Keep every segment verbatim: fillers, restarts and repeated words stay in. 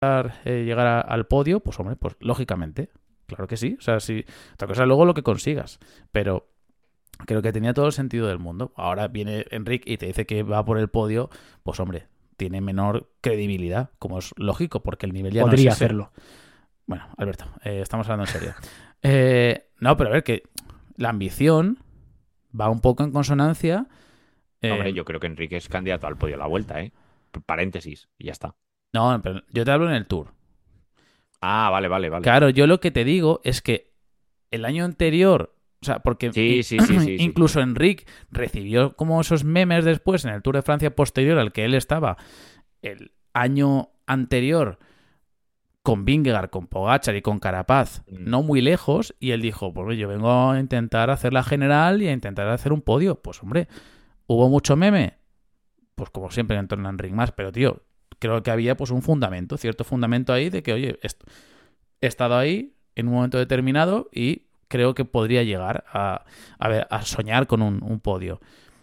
eh, llegar a- al podio, pues hombre, pues lógicamente, claro que sí. O sea, sí. Otra cosa es luego lo que consigas. Pero creo que tenía todo el sentido del mundo. Ahora viene Enric y te dice que va por el podio, pues hombre, tiene menor credibilidad, como es lógico, porque el nivel ya no es Podría ese. hacerlo. Bueno, Alberto, eh, estamos hablando en serio. Eh, no, pero a ver, que la ambición va un poco en consonancia. Hombre, eh, yo creo que Enrique es candidato al podio a la vuelta, ¿eh? P- Paréntesis, y ya está. no, pero yo te hablo en el Tour. Ah, vale, vale, vale. Claro, yo lo que te digo es que el año anterior, o sea, porque Sí, in- sí, sí, sí, sí. incluso Enric recibió como esos memes después en el Tour de Francia posterior al que él estaba el año anterior con Vingegaard, con Pogačar y con Carapaz, Mm. no muy lejos, y él dijo, pues yo vengo a intentar hacer la general y a intentar hacer un podio. Pues hombre, hubo mucho meme, pues como siempre en torno a Enric más, pero tío, creo que había pues un fundamento, cierto fundamento ahí de que, oye, est- he estado ahí en un momento determinado y creo que podría llegar a, a, ver, a soñar con un, un podio.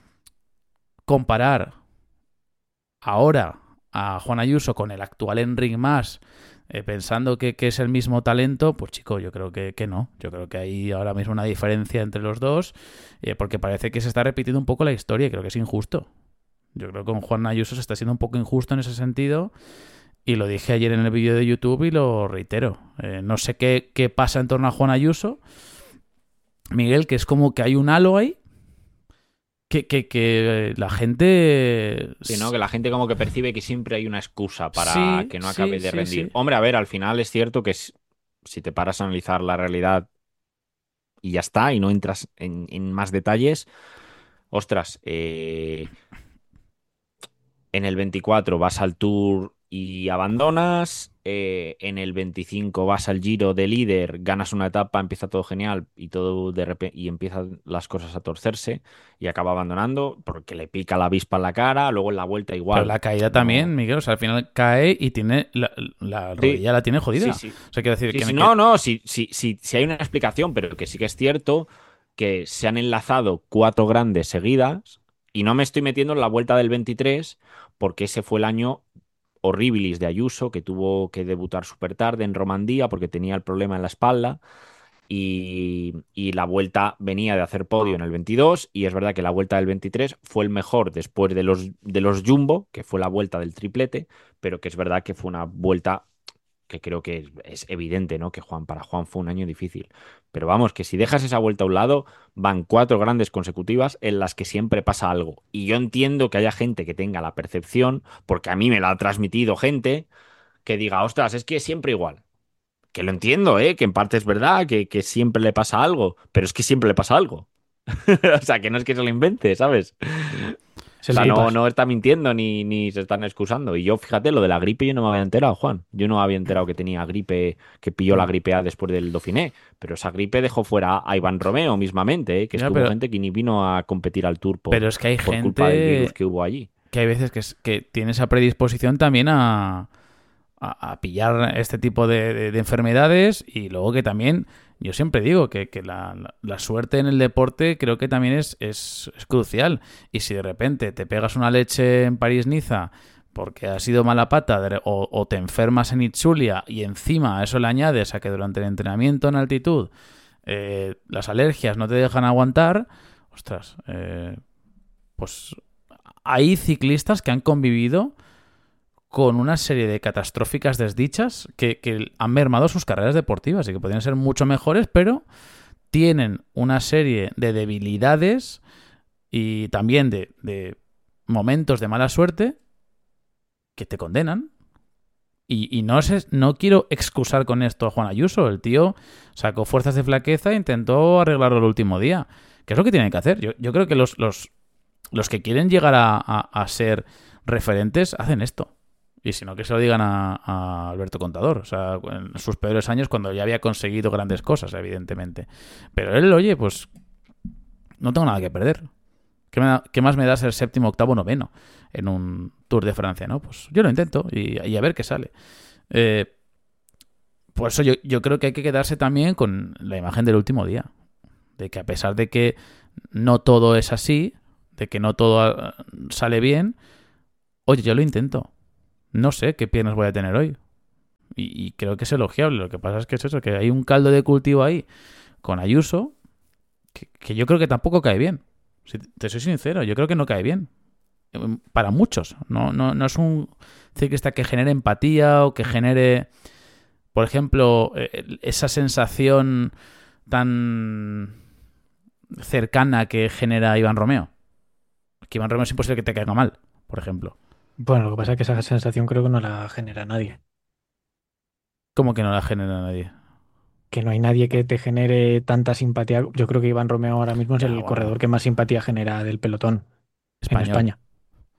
Comparar ahora a Juan Ayuso con el actual Enric Mas, eh, pensando que, que es el mismo talento, pues chico, yo creo que, que no. Yo creo que hay ahora mismo una diferencia entre los dos, eh, porque parece que se está repitiendo un poco la historia y creo que es injusto. Yo creo que con Juan Ayuso se está siendo un poco injusto en ese sentido y lo dije ayer en el vídeo de YouTube y lo reitero. Eh, no sé qué, qué pasa en torno a Juan Ayuso, Miguel, que es como que hay un halo ahí que, que, que la gente... Sí, ¿no? Que la gente como que percibe que siempre hay una excusa para Sí, que no sí, acabe de sí, rendir. sí. Hombre, a ver, al final es cierto que s- si te paras a analizar la realidad y ya está, y no entras en, en más detalles, ostras, eh, en el veinticuatro vas al Tour y abandonas. Eh, en el veinticinco vas al Giro de líder, ganas una etapa, empieza todo genial y todo de repente y empiezan las cosas a torcerse y acaba abandonando porque le pica la avispa en la cara. Luego en la vuelta Pero igual. la caída también, No. Miguel, o sea, al final cae y tiene la, la Sí, rodilla la tiene sí, jodida. sí. O sea, quiero decir Sí, que, sí, que no, no, sí, sí, sí, sí hay una explicación, pero que sí que es cierto que se han enlazado cuatro grandes seguidas y no me estoy metiendo en la vuelta del veintitrés porque ese fue el año horribilis de Ayuso, que tuvo que debutar súper tarde en Romandía porque tenía el problema en la espalda y, y la vuelta venía de hacer podio en el veintidós y es verdad que la vuelta del veintitrés fue el mejor después de los, de los Jumbo, que fue la vuelta del triplete, pero que es verdad que fue una vuelta que creo que es, es evidente, ¿no? Que Juan, para Juan fue un año difícil. Pero vamos, que si dejas esa vuelta a un lado, van cuatro grandes consecutivas en las que siempre pasa algo. Y yo entiendo que haya gente que tenga la percepción, porque a mí me la ha transmitido gente, que diga, ostras, es que es siempre igual. Que lo entiendo, ¿eh? Que en parte es verdad, que, que siempre le pasa algo, pero es que siempre le pasa algo. O sea, que no es que se lo invente, ¿sabes? Es O el sea, no, pipas. no está mintiendo ni, ni se están excusando. Y yo, fíjate, lo de la gripe yo no me había enterado, Juan. Yo no había enterado que tenía gripe, que pilló la Mm. gripe A después del Dauphiné. Pero esa gripe dejó fuera a Iván Romeo mismamente, ¿eh? Que Ya, estuvo pero, gente que ni vino a competir al Tour pero por, es que hay por culpa del virus gente que hubo allí. que hay veces que, es- que tiene esa predisposición también a, a, a pillar este tipo de, de- de enfermedades y luego que también, yo siempre digo que, que la, la- la suerte en el deporte creo que también es, es, es crucial. Y si de repente te pegas una leche en París-Niza porque has sido mala pata de- o, o te enfermas en Itzulia y encima a eso le añades a que durante el entrenamiento en altitud eh, las alergias no te dejan aguantar, ostras, eh, pues hay ciclistas que han convivido con una serie de catastróficas desdichas que, que han mermado sus carreras deportivas y que podrían ser mucho mejores, pero tienen una serie de debilidades y también de, de momentos de mala suerte que te condenan. Y, y no sé, no quiero excusar con esto a Juan Ayuso. El tío sacó fuerzas de flaqueza e intentó arreglarlo el último día. ¿Qué es lo que tienen que hacer? Yo, yo creo que los, los, los que quieren llegar a, a, a ser referentes hacen esto. Y si no, que se lo digan a, a Alberto Contador. O sea, en sus peores años, cuando ya había conseguido grandes cosas, evidentemente. Pero él, oye, pues no tengo nada que perder. ¿Qué, me da- qué más me da ser séptimo, octavo, noveno en un Tour de Francia, no? Pues yo lo intento y, y a ver qué sale. Eh, por eso yo, yo creo que hay que quedarse también con la imagen del último día. De que a pesar de que no todo es así, de que no todo ah, sale bien, oye, yo lo intento. No sé qué piernas voy a tener hoy. Y, y creo que es elogiable. Lo que pasa es que es eso, que hay un caldo de cultivo ahí con Ayuso que, que yo creo que tampoco cae bien. Si te soy sincero, yo creo que no cae bien. Para muchos. No, no, no es un ciclista que genere empatía o que genere, por ejemplo, eh, esa sensación tan cercana que genera Iván Romeo. Que Iván Romeo es imposible que te caiga mal, por ejemplo. Bueno, lo que pasa es que esa sensación creo que no la genera nadie. ¿Cómo que no la genera nadie? Que no hay nadie que te genere tanta simpatía. Yo creo que Iván Romeo ahora mismo es Ya, el bueno, corredor que más simpatía genera del pelotón en español. España.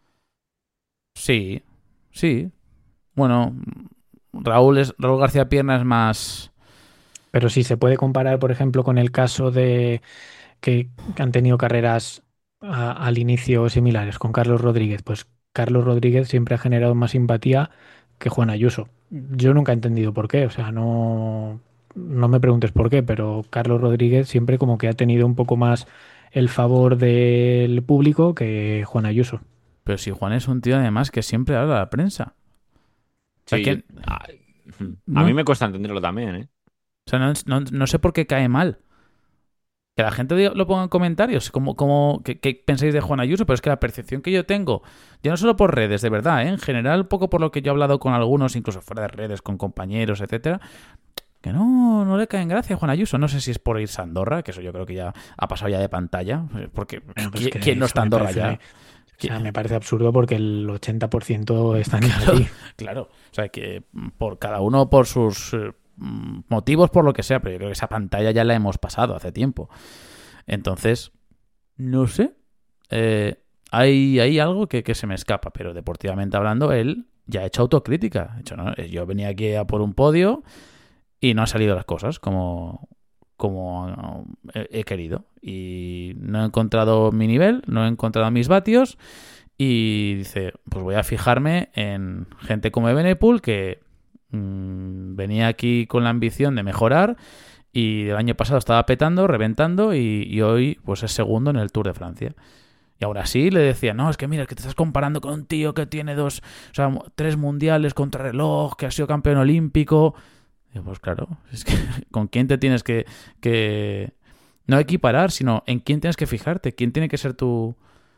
Sí, sí. Bueno, Raúl, es, Raúl García Pierna es más... Pero si se puede comparar, por ejemplo, con el caso de que han tenido carreras a- al inicio similares con Carlos Rodríguez, pues Carlos Rodríguez siempre ha generado más simpatía que Juan Ayuso. Yo nunca he entendido por qué, o sea, no, no me preguntes por qué, pero Carlos Rodríguez siempre como que ha tenido un poco más el favor del público que Juan Ayuso. Pero si Juan es un tío además que siempre habla a la prensa. O sea, Sí, yo, que a, a no, mí me cuesta entenderlo también, ¿eh? o sea, no, no- no sé por qué cae mal. Que la gente diga- lo ponga en comentarios, como, como, ¿qué, qué pensáis de Juan Ayuso? Pero es que la percepción que yo tengo, ya no solo por redes, de verdad, ¿eh? En general, un poco por lo que yo he hablado con algunos, incluso fuera de redes, con compañeros, etcétera, que no, no le cae en gracia a Juan Ayuso. No sé si es por irse a Andorra, que eso yo creo que ya ha pasado ya de pantalla, eh, porque Bueno, pues es ¿quién, que quién no eso está a me Andorra parece, ya? o sea, ¿Qui- me parece absurdo porque el ochenta por ciento están Claro, allí. claro. O sea, que por cada uno por sus eh, mm, motivos, por lo que sea, pero yo creo que esa pantalla ya la hemos pasado hace tiempo. Entonces, no sé. Eh, hay, hay algo que, que se me escapa, pero deportivamente hablando, él ya ha hecho autocrítica. Ha hecho, ¿no? Yo venía aquí a por un podio y no han salido las cosas como, como he, he querido. Y no he encontrado mi nivel, no he encontrado mis vatios. Y dice, pues voy a fijarme en gente como Evenepoel que mmm, venía aquí con la ambición de mejorar y el año pasado estaba petando, reventando y, y hoy pues es segundo en el Tour de Francia. Y aún así le decía, no, es que mira, es que te estás comparando con un tío que tiene dos, o sea, tres mundiales contra reloj, que ha sido campeón olímpico. Y pues claro, es que con quién te tienes que, que no equiparar, sino en quién tienes que fijarte, quién tiene que ser tu,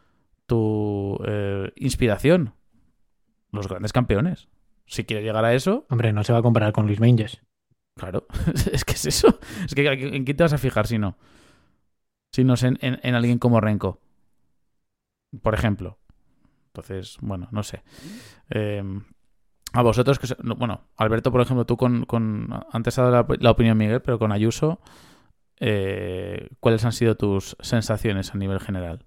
tu eh, inspiración. Los grandes campeones. Si quieres llegar a eso, Hombre, no se va a comparar con Luis Menges. claro, es que es eso. Es que ¿en quién te vas a fijar si no? Si no es en, en, en alguien como Renko, por ejemplo. Entonces, bueno, no sé. Eh, a vosotros, que se- no, bueno, Alberto, por ejemplo, tú con, con antes ha dado la, la opinión Miguel, pero con Ayuso, eh, ¿cuáles han sido tus sensaciones a nivel general?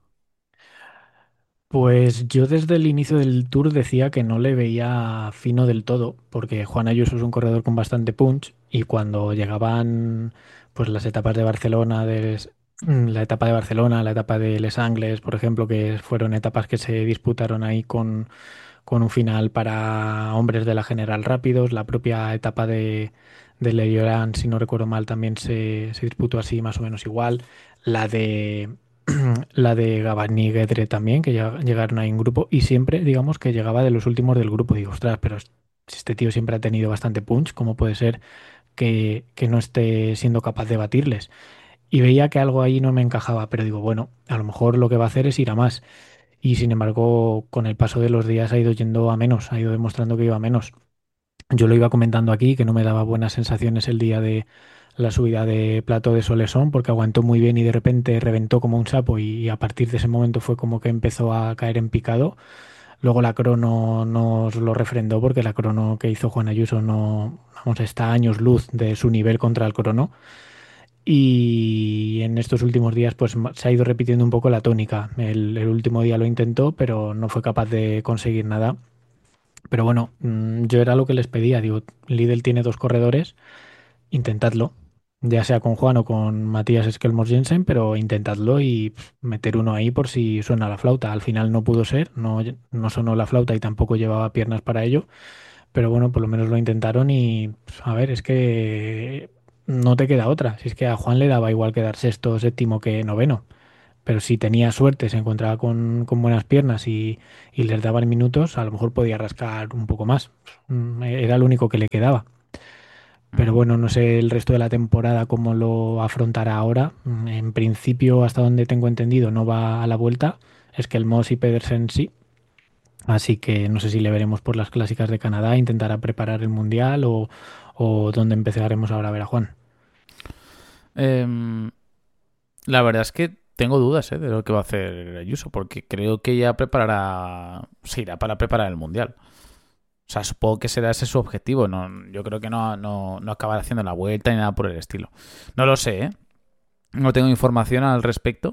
Pues yo desde el inicio del Tour decía que no le veía fino del todo, porque Juan Ayuso es un corredor con bastante punch y cuando llegaban pues las etapas de Barcelona, de, la etapa de Barcelona, la etapa de Les Angles, por ejemplo, que fueron etapas que se disputaron ahí con, con un final para hombres de la General Rápidos, la propia etapa de, de Le Llorant, si no recuerdo mal, también se, se disputó así más o menos igual, la de la de Gabani y Guedre también, que ya llegaron ahí en grupo, y siempre, digamos, que llegaba de los últimos del grupo. Digo, ostras, pero es- si este tío siempre ha tenido bastante punch, ¿cómo puede ser que, que no esté siendo capaz de batirles? Y veía que algo ahí no me encajaba, pero digo, bueno, a lo mejor lo que va a hacer es ir a más. Y sin embargo, con el paso de los días ha ido yendo a menos, ha ido demostrando que iba a menos. Yo lo iba comentando aquí, que no me daba buenas sensaciones el día de la subida de Plato de Solesón, porque aguantó muy bien y de repente reventó como un sapo y a partir de ese momento fue como que empezó a caer en picado. Luego la crono nos lo refrendó porque la crono que hizo Juan Ayuso no, vamos, está a años luz de su nivel contra el crono. Y en estos últimos días pues ma- se ha ido repitiendo un poco la tónica. El, el último día lo intentó, pero no fue capaz de conseguir nada. Pero bueno, mm, yo era lo que les pedía. Digo, Lidl tiene dos corredores, intentadlo. Ya sea con Juan o con Matías Esquelmos Jensen, pero intentadlo y pf, meter uno ahí por si suena la flauta. Al final no pudo ser, no, no sonó la flauta y tampoco llevaba piernas para ello. Pero bueno, por lo menos lo intentaron y pf, a ver, es que no te queda otra. Si es que a Juan le daba igual quedar sexto o séptimo que noveno. pero si tenía suerte, se encontraba con, con buenas piernas y, y les daban minutos, a lo mejor podía rascar un poco más. Mm, Era lo único que le quedaba. Pero bueno, no sé el resto de la temporada cómo lo afrontará ahora. Mm, En principio, hasta donde tengo entendido, no va a la vuelta. Es que el Moss y Pedersen sí. Así que no sé si le veremos por las clásicas de Canadá, intentará preparar el Mundial o, o dónde empezaremos ahora a ver a Juan. Em, la verdad es que tengo dudas, ¿eh? de lo que va a hacer Ayuso, porque creo que ya preparará, se irá para preparar el Mundial. O sea, supongo que será ese su objetivo. No, yo creo que no, no, no acabará haciendo la vuelta ni nada por el estilo. No lo sé, ¿eh? No tengo información al respecto,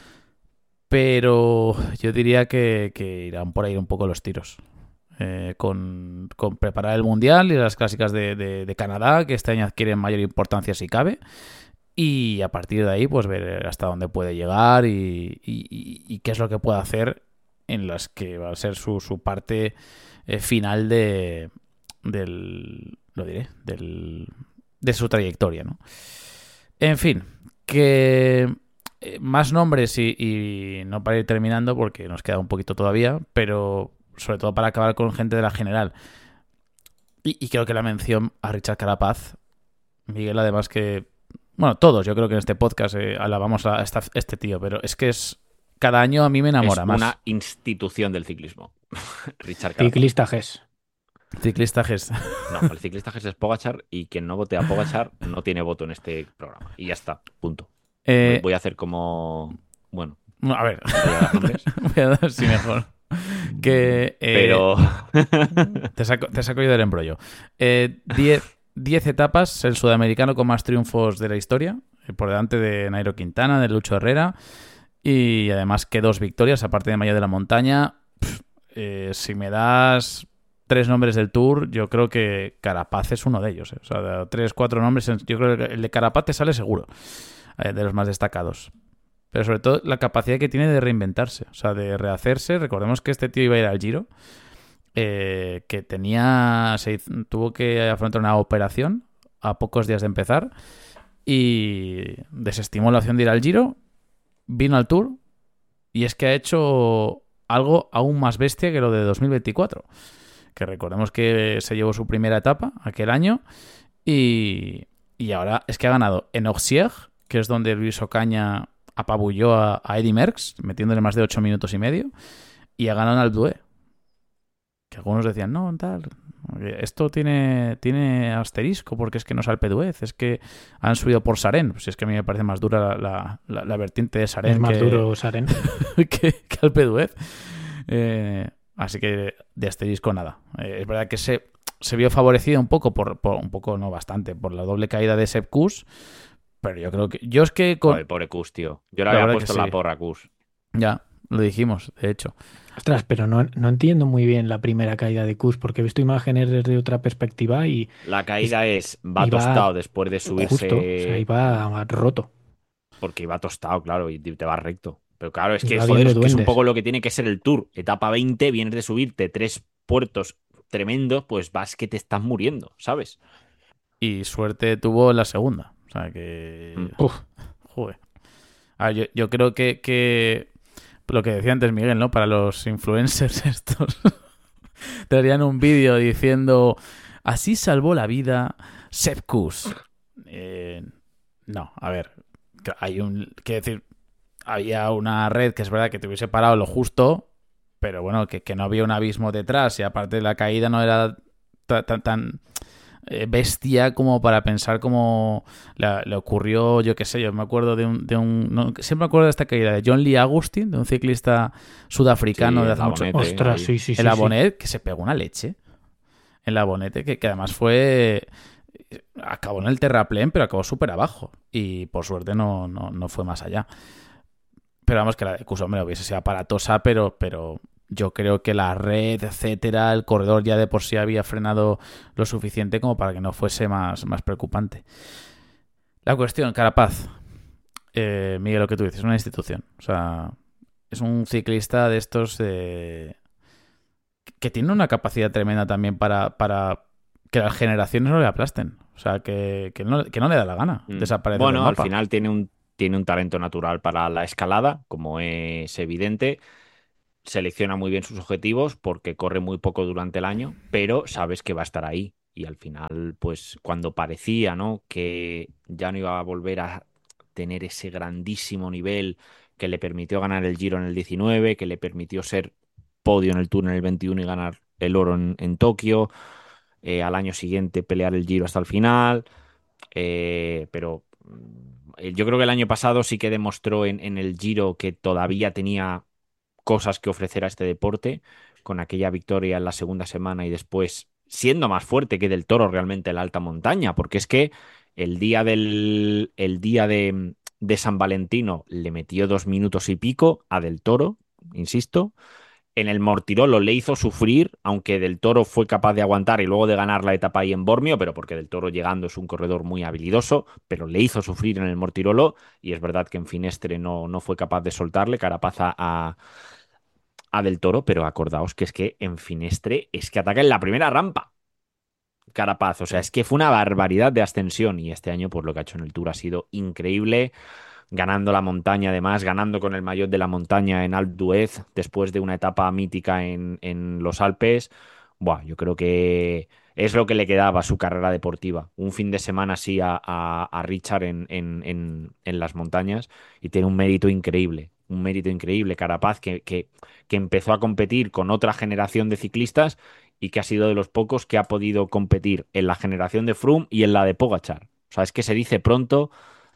pero yo diría que, que irán por ahí un poco los tiros. Eh, con, con preparar el Mundial y las clásicas de, de, de Canadá, que este año adquieren mayor importancia si cabe. Y a partir de ahí, pues ver hasta dónde puede llegar y, y, y- y qué es lo que puede hacer en las que va a ser su, su parte eh, final de del lo diré del de su trayectoria, ¿no? En fin, que eh, más nombres y, y no para ir terminando porque nos queda un poquito todavía, pero sobre todo para acabar con gente de la general. Y, y creo que la mención a Richard Carapaz, Miguel, además que bueno, todos, yo creo que en este podcast eh, alabamos a esta- este tío, pero es que es cada año a mí me enamora Es más. una institución del ciclismo. Richard Carapaz. Ciclista Ges. Ciclista Ges. No, el ciclista Ges es Pogačar y quien no vote a Pogačar no tiene voto en este programa. Y ya está, punto. Voy, Eh, voy a hacer como... Bueno, no, a ver, voy a dar nombres, voy a dar sí mejor. Que eh, pero... te saco, te saco yo del embrollo. Eh, diez, diez etapas, el sudamericano con más triunfos de la historia, eh, por delante de Nairo Quintana, de Lucho Herrera, y además que dos victorias, aparte de Maya de la Montaña. Pff, eh, si me das tres nombres del Tour, yo creo que Carapaz es uno de ellos. eh. O sea, de tres, cuatro nombres, yo creo que el de Carapaz te sale seguro, eh, de los más destacados. Pero sobre todo la capacidad que tiene de reinventarse, o sea, de rehacerse. Recordemos que este tío iba a ir al Giro, eh, que tenía, se hizo- tuvo que afrontar una operación a pocos días de empezar y desestimó la opción de ir al Giro, vino al Tour y es que ha hecho algo aún más bestia que lo de dos mil veinticuatro, que recordemos que se llevó su primera etapa aquel año y, y ahora es que ha ganado en Auxerre, que es donde Luis Ocaña apabulló a, a Eddy Merckx, metiéndole más de ocho minutos y medio, y ha ganado en Alpe d'Huez. Que algunos decían, no, tal, esto tiene, tiene asterisco porque es que no es Alpe d'Huez, es que han subido por Sarén. Pues es que a mí me parece más dura la, la, la- la vertiente de Sarén Es más que, duro Saren. que, que Alpe d'Huez. Eh, así que de asterisco nada. Eh, es verdad que se, se vio favorecido un poco, por, por un poco, no bastante, por la doble caída de Sepp Kuss, pero yo creo que... Yo es que... Con, Joder, pobre Kuss, tío. Yo le La había verdad puesto que la sí. porra a Kuss. ya, lo dijimos, de hecho. Ostras, pero no, no entiendo muy bien la primera caída de Kuss porque he visto imágenes desde otra perspectiva y La caída es, va iba tostado después de subirse... justo, o sea, iba roto. Porque iba tostado, claro, y te va recto. Pero claro, es que, Iba joder, viendo es que es un duendes. poco lo que tiene que ser el Tour. Etapa veinte, vienes de subirte tres puertos tremendos, pues vas que te estás muriendo, ¿sabes? Y suerte tuvo en la segunda. O sea que... Mm. Uf, Joder. A ver, yo, yo creo que, que lo que decía antes Miguel, ¿no? Para los influencers estos te harían un vídeo diciendo así salvó la vida Sepp Kuss. Eh, no, a ver, que hay un, quiero decir, había una red que es verdad que te hubiese parado lo justo, pero bueno, que, que no había un abismo detrás y aparte de la caída no era ta- tan, tan eh, bestia como para pensar como le, le ocurrió, yo qué sé, yo me acuerdo de un... De un no, siempre me acuerdo de esta caída de John Lee Agustin, de un ciclista sudafricano Sí, de el hace mucho... Abonete, ostras, ahí. sí, sí, sí. el sí. Abonet, que se pegó una leche. El Abonete, que, que además fue... Acabó en el terraplén, pero acabó súper abajo. Y por suerte no, no, no fue más allá. Pero vamos, que la de Kuss, hombre, hubiese sido aparatosa, pero, pero yo creo que la red, etcétera, el corredor ya de por sí había frenado lo suficiente como para que no fuese más, más preocupante. La cuestión, Carapaz. Eh, Miguel, lo que tú dices, es una institución. O sea, es un ciclista de estos de... que tiene una capacidad tremenda también para, para que las generaciones no le aplasten. O sea, que, que, no, que no le da la gana Mm. desaparecer Bueno, del al mapa. final tiene un tiene un talento natural para la escalada, como es evidente. Selecciona muy bien sus objetivos porque corre muy poco durante el año, pero sabes que va a estar ahí. Y al final, pues cuando parecía, ¿no?, que ya no iba a volver a tener ese grandísimo nivel que le permitió ganar el Giro en el diecinueve, que le permitió ser podio en el Tour en el veintiuno y ganar el oro en, en Tokio, eh, al año siguiente pelear el Giro hasta el final, eh, pero mm, yo creo que el año pasado sí que demostró en, en el Giro que todavía tenía cosas que ofrecer a este deporte, con aquella victoria en la segunda semana y después siendo más fuerte que Del Toro realmente en la alta montaña, porque es que el día del el día de, de San Valentino le metió dos minutos y pico a Del Toro, insisto. En el Mortirolo le hizo sufrir, aunque Del Toro fue capaz de aguantar y luego de ganar la etapa ahí en Bormio, pero porque Del Toro llegando es un corredor muy habilidoso, pero le hizo sufrir en el Mortirolo y es verdad que en Finestre no, no fue capaz de soltarle Carapaz a, a Del Toro, pero acordaos que es que en Finestre es que ataca en la primera rampa Carapaz, o sea, es que fue una barbaridad de ascensión y este año pues lo que ha hecho en el Tour ha sido increíble, ganando la montaña además, ganando con el maillot de la montaña en Alpe d'Huez después de una etapa mítica en, en los Alpes. Buah, yo creo que es lo que le quedaba a su carrera deportiva. Un fin de semana así a, a, a Richard en, en, en, en las montañas y tiene un mérito increíble. Un mérito increíble. Carapaz que, que, que empezó a competir con otra generación de ciclistas y que ha sido de los pocos que ha podido competir en la generación de Froome y en la de Pogačar. O sea, es que se dice pronto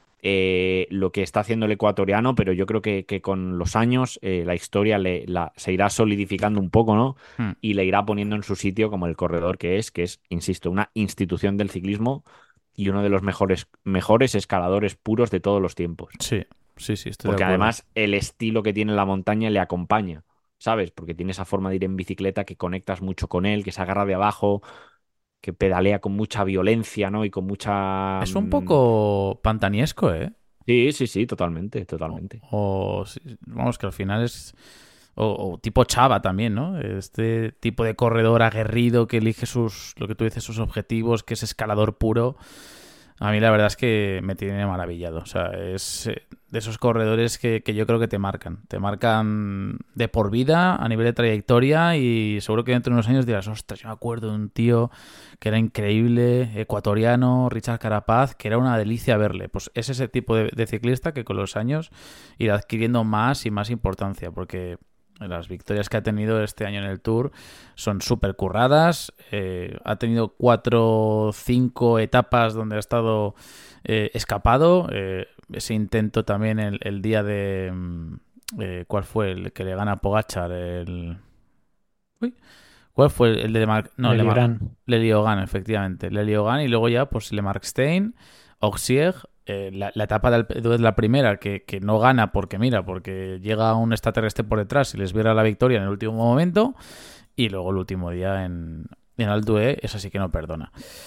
eh, lo que está haciendo el ecuatoriano, pero yo creo que, que con los años eh, la historia le, la, se irá solidificando un poco, ¿no? Hmm. Y le irá poniendo en su sitio como el corredor que es, que es, insisto, una institución del ciclismo y uno de los mejores, mejores escaladores puros de todos los tiempos. Sí, sí, sí, estoy Porque de acuerdo. además el estilo que tiene en la montaña le acompaña, ¿sabes? Porque tiene esa forma de ir en bicicleta que conectas mucho con él, que se agarra de abajo, que pedalea con mucha violencia, ¿no? Y con mucha... Es un mm, poco pantaniesco, ¿eh? Sí, sí, sí, totalmente, O, totalmente. o sí, vamos, que al final es... O, o tipo Chava también, ¿no? Este tipo de corredor aguerrido que elige sus, lo que tú dices, sus objetivos, que es escalador puro. A mí la verdad es que me tiene maravillado. O sea, es eh, de esos corredores que, que yo creo que te marcan. Te marcan de por vida a nivel de trayectoria y seguro que dentro de unos años dirás, ostras, yo me acuerdo de un tío que era increíble, ecuatoriano, Richard Carapaz, que era una delicia verle. Pues es ese tipo de, de ciclista que con los años irá adquiriendo más y más importancia porque las victorias que ha tenido este año en el Tour son súper curradas. Eh, ha tenido cuatro o cinco etapas donde ha estado eh, escapado. Eh, ese intento también el, el día de... Eh, ¿Cuál fue? El que le gana a Pogačar. El... Uy. ¿Cuál fue el, el de Mark? No, Le Mar... Leliogan, efectivamente. Leliogan y luego ya pues Le Markstein, Ogier. Eh, la, la etapa del Alpe la primera que, que no gana porque mira porque llega un extraterrestre por detrás y les viera la victoria en el último momento y luego el último día en, en Alpe d'Huez esa sí que no perdona,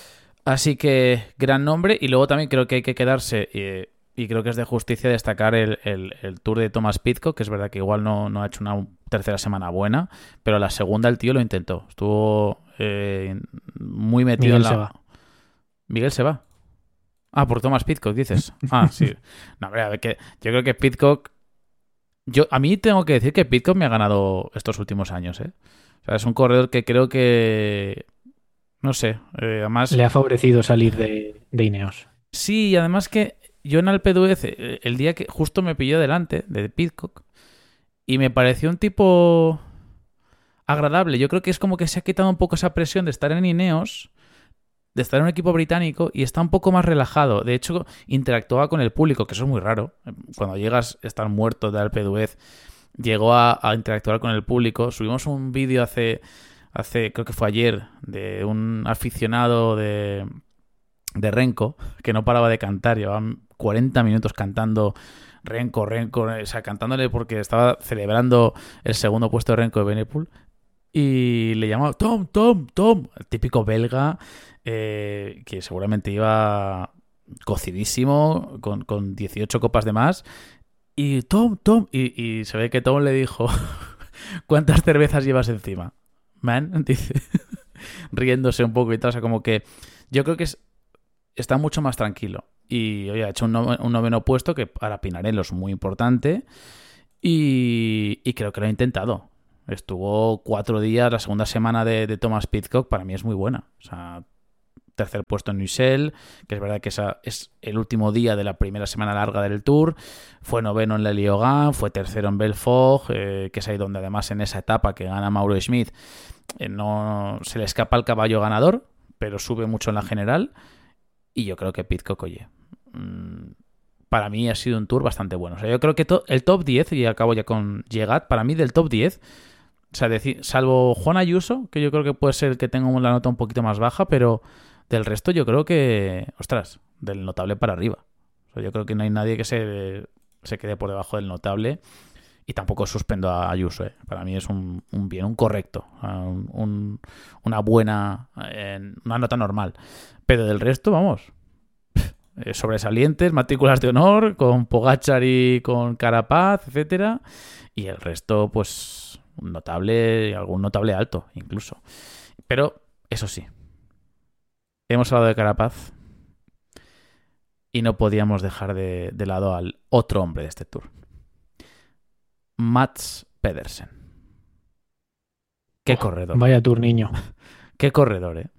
así que gran nombre. Y luego también creo que hay que quedarse eh, y creo que es de justicia destacar el, el, el Tour de Thomas Pidcock, que es verdad que igual no, no ha hecho una tercera semana buena, pero la segunda el tío lo intentó, estuvo eh, muy metido. Miguel en la... se va. Miguel se va. Ah, por Thomas Pidcock, dices. Ah, sí. No, hombre, a ver, que yo creo que Pidcock... Yo, a mí tengo que decir que Pidcock me ha ganado estos últimos años, ¿eh? O sea, es un corredor que creo que... No sé, eh, además... Le ha favorecido salir de, de Ineos. Sí, y además que yo en Alpe d'Huez, el día que justo me pilló delante de Pidcock, y me pareció un tipo agradable. Yo creo que es como que se ha quitado un poco esa presión de estar en Ineos, de estar en un equipo británico y está un poco más relajado. De hecho, interactuaba con el público, que eso es muy raro. Cuando llegas a estar muerto de Alpe d'Huez, llegó a, a interactuar con el público. Subimos un vídeo hace, hace, creo que fue ayer, de un aficionado de, de Renko, que no paraba de cantar. Llevaban cuarenta minutos cantando Renko, Renko, o sea, cantándole porque estaba celebrando el segundo puesto de Renko de Benepul. Y le llamaba Tom, Tom, Tom, el típico belga, eh, que seguramente iba cocidísimo, con, con dieciocho copas de más. Y Tom, Tom, y, y se ve que Tom le dijo, ¿cuántas cervezas llevas encima? Man, dice, riéndose un poco y tal. O sea, como que yo creo que es está mucho más tranquilo. Y oye, ha hecho un, no, un noveno puesto que para Pinarello es muy importante. Y, y creo que lo ha intentado. Estuvo cuatro días, la segunda semana de, de Thomas Pidcock para mí es muy buena. O sea, tercer puesto en Ussel, que es verdad que esa es el último día de la primera semana larga del Tour. Fue noveno en la Liogan, fue tercero en Belfort, eh, que es ahí donde además en esa etapa que gana Mauro Schmid eh, no se le escapa el caballo ganador, pero sube mucho en la general. Y yo creo que Pidcock, oye, mmm, para mí ha sido un Tour bastante bueno. O sea, yo creo que to- el top diez, y acabo ya con Llegat, para mí del top diez, o sea, decir, salvo Juan Ayuso, que yo creo que puede ser el que tenga la nota un poquito más baja, pero del resto yo creo que, ostras, del notable para arriba. O sea, yo creo que no hay nadie que se, se quede por debajo del notable, y tampoco suspendo a Ayuso. ¿eh? Para mí es un, un bien, un correcto, un, un, una buena, eh, una nota normal. Pero del resto, vamos, eh, sobresalientes, matrículas de honor, con Pogačar y con Carapaz, etcétera. Y el resto, pues, un notable, algún notable alto, incluso. Pero, eso sí, hemos hablado de Carapaz y no podíamos dejar de, de lado al otro hombre de este Tour. Mats Pedersen. Qué Oh, corredor. Vaya Tour, niño. Qué corredor, ¿eh?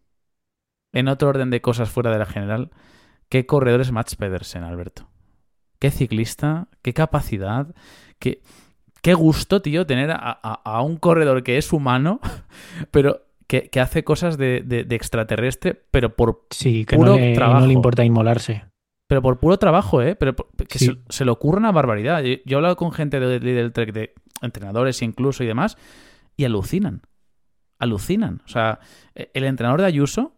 En otro orden de cosas fuera de la general, qué corredor es Mats Pedersen, Alberto. Qué ciclista, qué capacidad, qué, qué gusto, tío, tener a, a, a un corredor que es humano, pero que, que hace cosas de, de, de extraterrestre, pero por Sí, que puro no le, trabajo. no le importa inmolarse. Pero por puro trabajo, ¿eh? Pero por- que Sí. se, se le ocurre una barbaridad. Yo, yo he hablado con gente de Lidl Trek, de entrenadores incluso y demás, y alucinan. Alucinan. O sea, eh, el entrenador de Ayuso,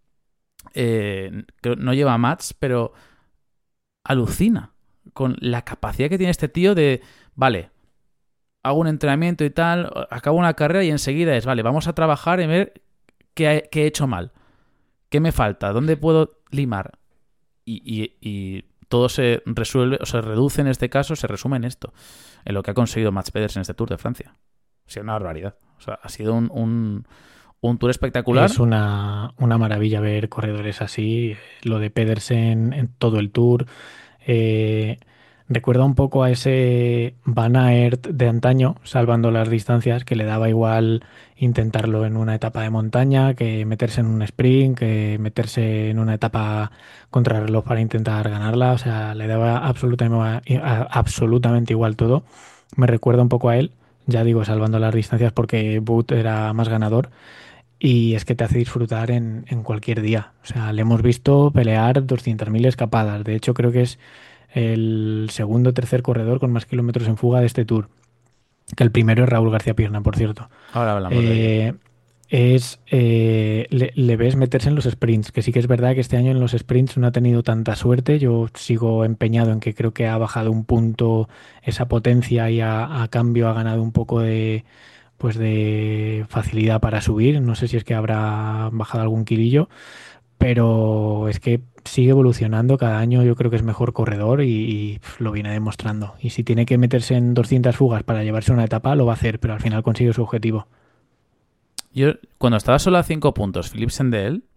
eh, que no lleva Mats, pero alucina con la capacidad que tiene este tío de, vale, hago un entrenamiento y tal, acabo una carrera y enseguida es, vale, vamos a trabajar en ver qué, he- qué he hecho mal, qué me falta, dónde puedo limar. Y, y- y todo se resuelve, o se reduce en este caso, se resume en esto, en lo que ha conseguido Mats Pedersen en este Tour de Francia. Ha sido una barbaridad. O sea, ha sido un, un, un Tour espectacular. Es una, una maravilla ver corredores así. Lo de Pedersen en todo el Tour. Eh, recuerda un poco a ese Van Aert de antaño, salvando las distancias, que le daba igual intentarlo en una etapa de montaña que meterse en un sprint, que meterse en una etapa contrarreloj para intentar ganarla. O sea, le daba absolutamente, absolutamente igual todo. Me recuerda un poco a él, ya digo, salvando las distancias porque Wout era más ganador. Y es que te hace disfrutar en, en cualquier día. O sea, le hemos visto pelear doscientas mil escapadas. De hecho, creo que es el segundo o tercer corredor con más kilómetros en fuga de este Tour. Que el primero es Raúl García Pierna, por cierto. Ahora hablamos de ello. Eh, es eh, le, le ves meterse en los sprints, que sí que es verdad que este año en los sprints no ha tenido tanta suerte. Yo sigo empeñado en que creo que ha bajado un punto esa potencia y a, a cambio ha ganado un poco de pues de facilidad para subir. No sé si es que habrá bajado algún kilillo, pero es que sigue evolucionando cada año. Yo creo que es mejor corredor y, y pf, lo viene demostrando. Y si tiene que meterse en doscientas fugas para llevarse una etapa, lo va a hacer, pero al final consigue su objetivo. Yo, cuando estaba solo a cinco puntos, Philipsen de él,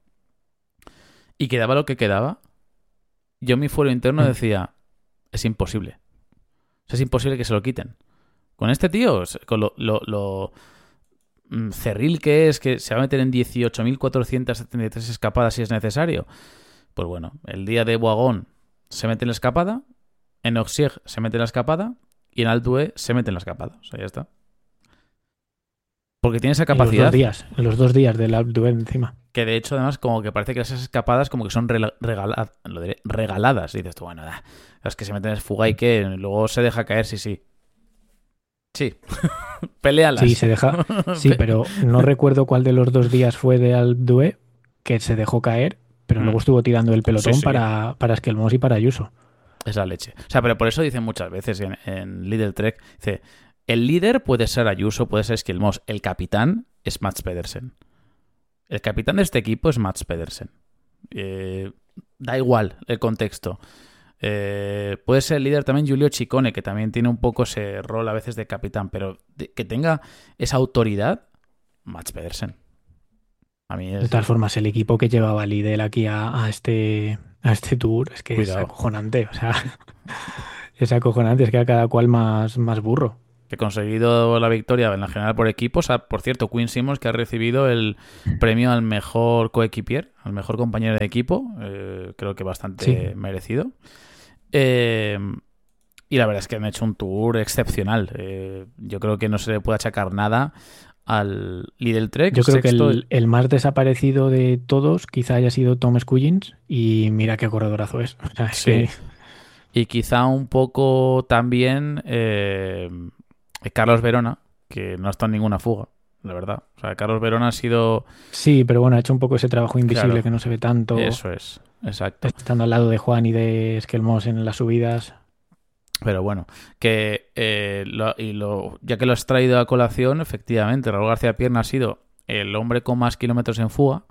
y quedaba lo que quedaba, yo mi fuero interno Mm. decía, es imposible. O sea, es imposible que se lo quiten. Con este tío, con lo, lo, lo mm, cerril que es, que se va a meter en dieciocho mil cuatrocientas setenta y tres escapadas si es necesario. Pues bueno, el día de Boagón se mete en la escapada, en Auxerre se mete en la escapada y en Alpe d'Huez se mete en la escapada. O sea, ya está. Porque tiene esa En los capacidad dos días, en los dos días del Alpe d'Huez encima. que de hecho además como que parece que esas escapadas como que son rela- regala- lo diré, regaladas. Y dices tú, bueno, da, es que se meten en fuga y que luego se deja caer, sí, sí. Sí. Peléalas. Sí, se deja. Sí, pero no recuerdo cuál de los dos días fue de Alpe d'Huez que se dejó caer, pero Mm. luego estuvo tirando el pelotón Sí, sí. para, para Esquelmos y para Ayuso. Es la leche. O sea, pero por eso dicen muchas veces en, en Lidl Trek, dice, el líder puede ser Ayuso, puede ser Esquilmos, el capitán es Mats Pedersen. El capitán de este equipo es Mats Pedersen. Eh, da igual el contexto. Eh, puede ser el líder también Giulio Ciccone, que también tiene un poco ese rol a veces de capitán, pero de, que tenga esa autoridad, Mats Pedersen. A mí De es... todas formas, el equipo que llevaba Lidl aquí a, a este, a este tour es que es Cuidado. acojonante. O sea, es acojonante, es que a cada cual más, más burro. Que ha conseguido la victoria en la general por equipos. Ah, por cierto, Quinn Simmons que ha recibido el premio al mejor coequipier, al mejor compañero de equipo. Eh, creo que Sí, bastante merecido. Eh, y la verdad es que han hecho un tour excepcional. Eh, yo creo que no se le puede achacar nada al Lidl Trek, yo creo que sexto. el, el más desaparecido de todos quizá haya sido Tom Scuggins y mira qué corredorazo es. O sea, es Sí. que Y quizá un poco también eh, Carlos Verona, que no está en ninguna fuga, la verdad. O sea, Carlos Verona ha sido... sí, pero bueno, ha hecho un poco ese trabajo invisible Claro, que no se ve tanto, eso es, exacto. estando al lado de Juan y de Esquelmos en las subidas. Pero bueno, que eh, lo- y lo, ya que lo has traído a colación, efectivamente, Raúl García Pierna ha sido el hombre con más kilómetros en fuga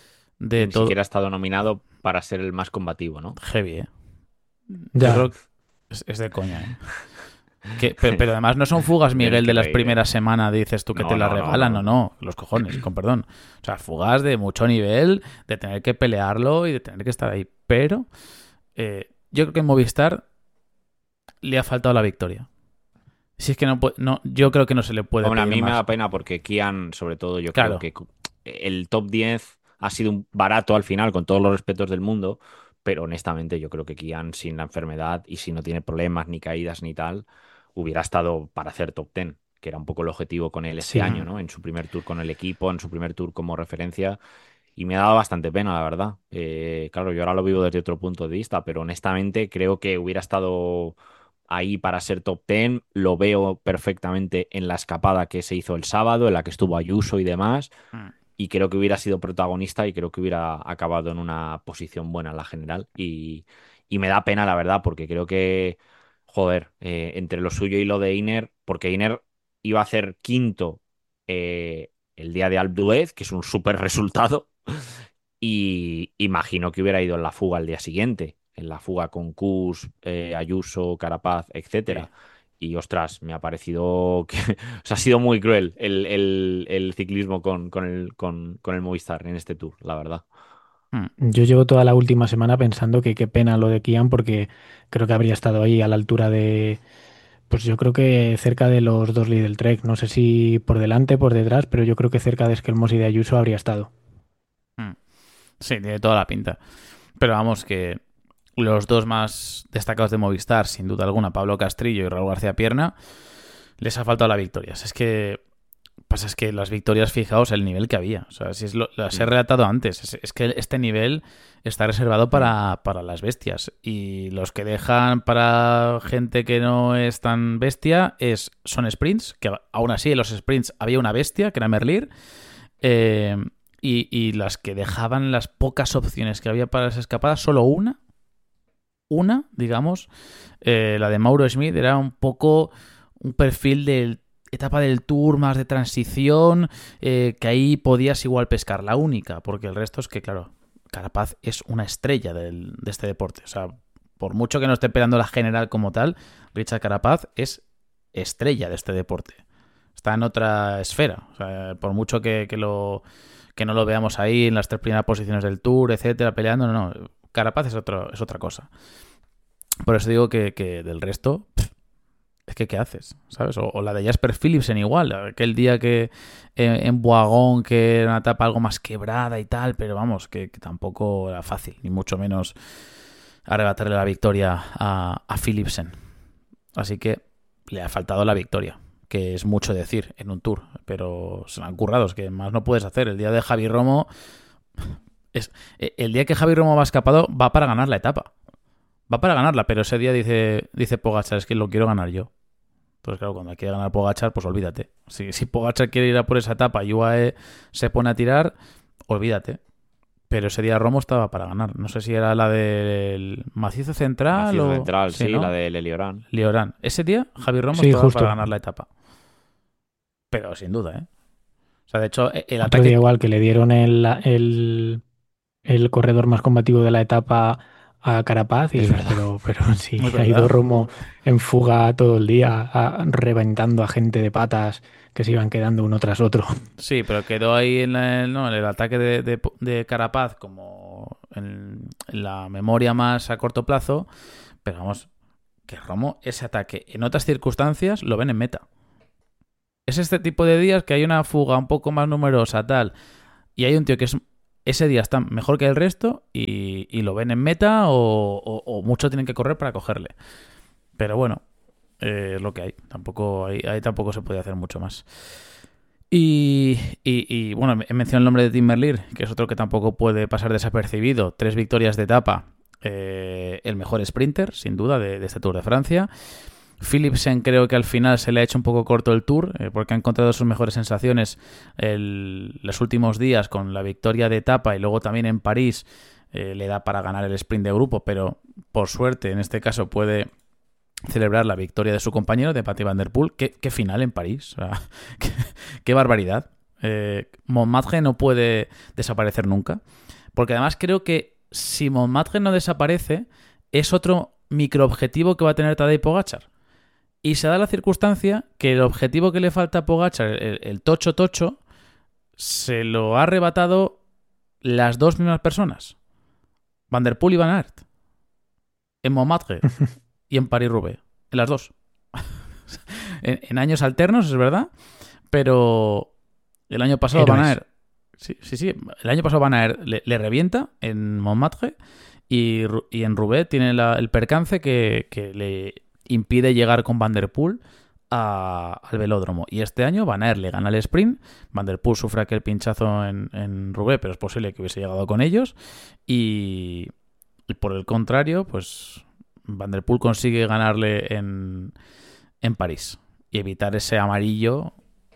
Y de ni todo. siquiera ha estado nominado para ser el más combativo, ¿no? Heavy, ¿eh? Yo Ya, creo que es, es de coña, ¿eh? Que, pero, pero además no son fugas, Me tienen Miguel, que de las reír, ¿eh? primeras semanas, dices tú que No, te las no, no, regalan, no, no, no. no, los cojones, con perdón. O sea, fugas de mucho nivel, de tener que pelearlo y de tener que estar ahí. Pero eh, yo creo que en Movistar le ha faltado la victoria. Si es que no, pu- no, yo creo que no se le puede Hombre, a pedir mí me más. da pena porque Kian, sobre todo, yo creo Claro, que cu- el top diez ha sido un barato al final, con todos los respetos del mundo, pero honestamente yo creo que Kian sin la enfermedad y si no tiene problemas ni caídas ni tal, hubiera estado para hacer top diez, que era un poco el objetivo con él este sí. año, mm, ¿no? En su primer tour con el equipo, en su primer tour como referencia, y me ha dado bastante pena, la verdad. Eh, claro, yo ahora lo vivo desde otro punto de vista, pero honestamente creo que hubiera estado ahí para ser top diez. Lo veo perfectamente en la escapada que se hizo el sábado, en la que estuvo Ayuso y demás. mm. Y creo que hubiera sido protagonista y creo que hubiera acabado en una posición buena en la general. Y, y me da pena, la verdad, porque creo que, joder, eh, entre lo suyo y lo de Iner, porque Iner iba a hacer quinto eh, el día de Alpe d'Huez, que es un súper resultado, y imagino que hubiera ido en la fuga al día siguiente, en la fuga con Kuss, eh, Ayuso, Carapaz, Sí. etcétera. Y ostras, me ha parecido que o sea, ha sido muy cruel el, el- el ciclismo con, con el, con, con el Movistar en este tour, la verdad. Mm. Yo llevo toda la última semana pensando que qué pena lo de Kian porque creo que habría estado ahí a la altura de, pues yo creo que cerca de los dos Lidl Trek. No sé si por delante, por detrás, pero yo creo que cerca de Esquelmos y de Ayuso habría estado. Mm. Sí, tiene toda la pinta. Pero vamos, que los dos más destacados de Movistar, sin duda alguna, Pablo Castrillo y Raúl García Pierna, les ha faltado la victoria. Es que pasa es que las victorias, fijaos el nivel que había. O sea, si es lo, las he Mm, relatado antes. Es, es que este nivel está reservado mm. para, para las bestias. Y los que dejan para gente que no es tan bestia es, son sprints, que aún así en los sprints había una bestia, que era Merlir. Eh, y, y las que dejaban las pocas opciones que había para las escapadas, solo una, una, digamos, eh, la de Mauro Schmidt, era un poco un perfil de etapa del Tour más de transición, eh, que ahí podías igual pescar, la única, porque el resto es que, claro, Carapaz es una estrella del, de este deporte. O sea, por mucho que no esté peleando la general como tal, Richard Carapaz es estrella de este deporte. Está en otra esfera. O sea, por mucho que, que lo que no lo veamos ahí en las tres primeras posiciones del Tour, etcétera, peleando, no, no. Carapaz es, otro, es otra cosa. Por eso digo que, que del resto, pff, es que ¿qué haces? ¿Sabes? O, o la de Jasper Philipsen igual, aquel día que eh, en Boagón, que era una etapa algo más quebrada y tal, pero vamos, que, que tampoco era fácil, ni mucho menos arrebatarle la victoria a, a Philipsen. Así que le ha faltado la victoria, que es mucho decir en un Tour, pero se la han currado, es que más no puedes hacer. El día de Javi Romo, es, el día que Javi Romo va escapado, va para ganar la etapa. Va para ganarla, pero ese día dice, dice Pogačar, es que lo quiero ganar yo. Entonces, claro, cuando quiere ganar Pogačar, pues olvídate. Si, si Pogačar quiere ir a por esa etapa y U A E se pone a tirar, olvídate. Pero ese día Romo estaba para ganar. No sé si era la del macizo central Macizo o... central, Sí, sí, ¿no? la de Leliorán. Liorán. Ese día Javi Romo Sí, estaba justo. para ganar la etapa. Pero sin duda, ¿eh? O sea, de hecho, el Otro día ataque... igual que le dieron el, el, el corredor más combativo de la etapa a Carapaz, y Es dices, verdad. pero, pero sí, Es ha ido verdad. Romo en fuga todo el día, a- reventando a gente de patas que se iban quedando uno tras otro. Sí, pero quedó ahí en, la- no, en el ataque de, de- de Carapaz como en, en la memoria más a corto plazo. Pero vamos, que Romo, ese ataque en otras circunstancias lo ven en meta. Es este tipo de días que hay una fuga un poco más numerosa, tal, y hay un tío que es ese día está mejor que el resto y, y lo ven en meta o, o- o mucho tienen que correr para cogerle. Pero bueno, eh, es lo que hay. Tampoco ahí, ahí tampoco se puede hacer mucho más. Y, y- y, bueno, he mencionado el nombre de Tim Merlier, que es otro que tampoco puede pasar desapercibido. Tres victorias de etapa. Eh, el mejor sprinter, sin duda, de, de este Tour de Francia. Philipsen creo que al final se le ha hecho un poco corto el Tour, eh, porque ha encontrado sus mejores sensaciones el- los últimos días con la victoria de etapa y luego también en París eh, le da para ganar el sprint de grupo, pero por suerte en este caso puede celebrar la victoria de su compañero, de Mathieu Van Der Poel. ¿Qué, qué final en París? O sea, qué, qué barbaridad. Eh, Montmartre no puede desaparecer nunca, porque además creo que si Montmartre no desaparece es otro microobjetivo que va a tener Tadej Pogačar. Y se da la circunstancia que el objetivo que le falta a Pogačar, el, el tocho tocho, se lo ha arrebatado las dos mismas personas. Van Der Poel y Van Aert. En Montmartre y en París-Roubaix. En las dos. en, en años alternos, es verdad. Pero el año pasado Van Héroes. Aert... Sí, sí, sí. El año pasado Van Aert le, le revienta en Montmartre y, y en Roubaix tiene la- el percance que, que le impide llegar con Van Der Poel a- al velódromo. Y este año Van Aert le gana el sprint. Van Der Poel sufre aquel pinchazo en, en Roubaix, pero es posible que hubiese llegado con ellos. Y, y por el contrario, pues Van Der Poel consigue ganarle en, en París y evitar ese amarillo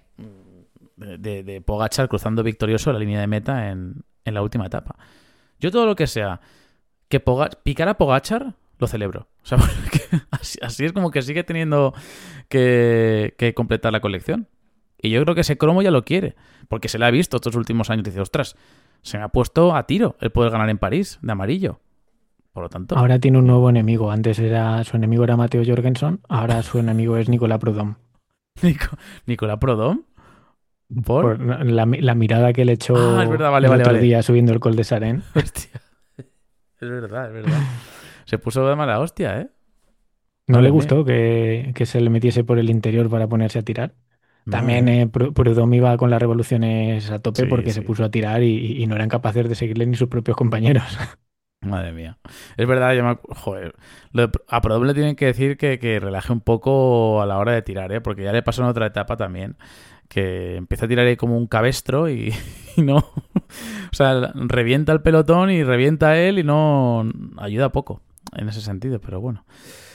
de, de, de Pogačar cruzando victorioso la línea de meta en, en la última etapa. Yo todo lo que sea que Poga picar a Pogačar lo celebro. O sea, porque así, así es como que sigue teniendo que, que completar la colección. Y yo creo que ese cromo ya lo quiere, porque se le ha visto estos últimos años. Dice, ostras, se me ha puesto a tiro el poder ganar en París de amarillo. Por lo tanto, Ahora tiene un nuevo enemigo. Antes era su enemigo era Matteo Jorgensen, ahora su enemigo es Nicolas Prudhomme. Nico, Nicolás Prodom, ¿por? Por la, la mirada que le Ah, es echó verdad, vale, el vale, otro vale. día subiendo el Col de Sarén. Hostia, es verdad, es verdad. Se puso de mala hostia, ¿eh? No Madre le mía. gustó que, que se le metiese por el interior para ponerse a tirar. Madre También mía. eh, Pru- Prudhomme iba con las revoluciones a tope Sí, porque se sí. puso a tirar y, y no eran capaces de seguirle ni sus propios compañeros. Madre mía. Es verdad, yo me acu- joder. Lo de- a Prodom le tienen que decir que, que relaje un poco a la hora de tirar, ¿eh? Porque ya le pasó en otra etapa también. Que empieza a tirar ahí como un cabestro y, y no. O sea, revienta el pelotón y revienta él y no ayuda poco en ese sentido, pero bueno.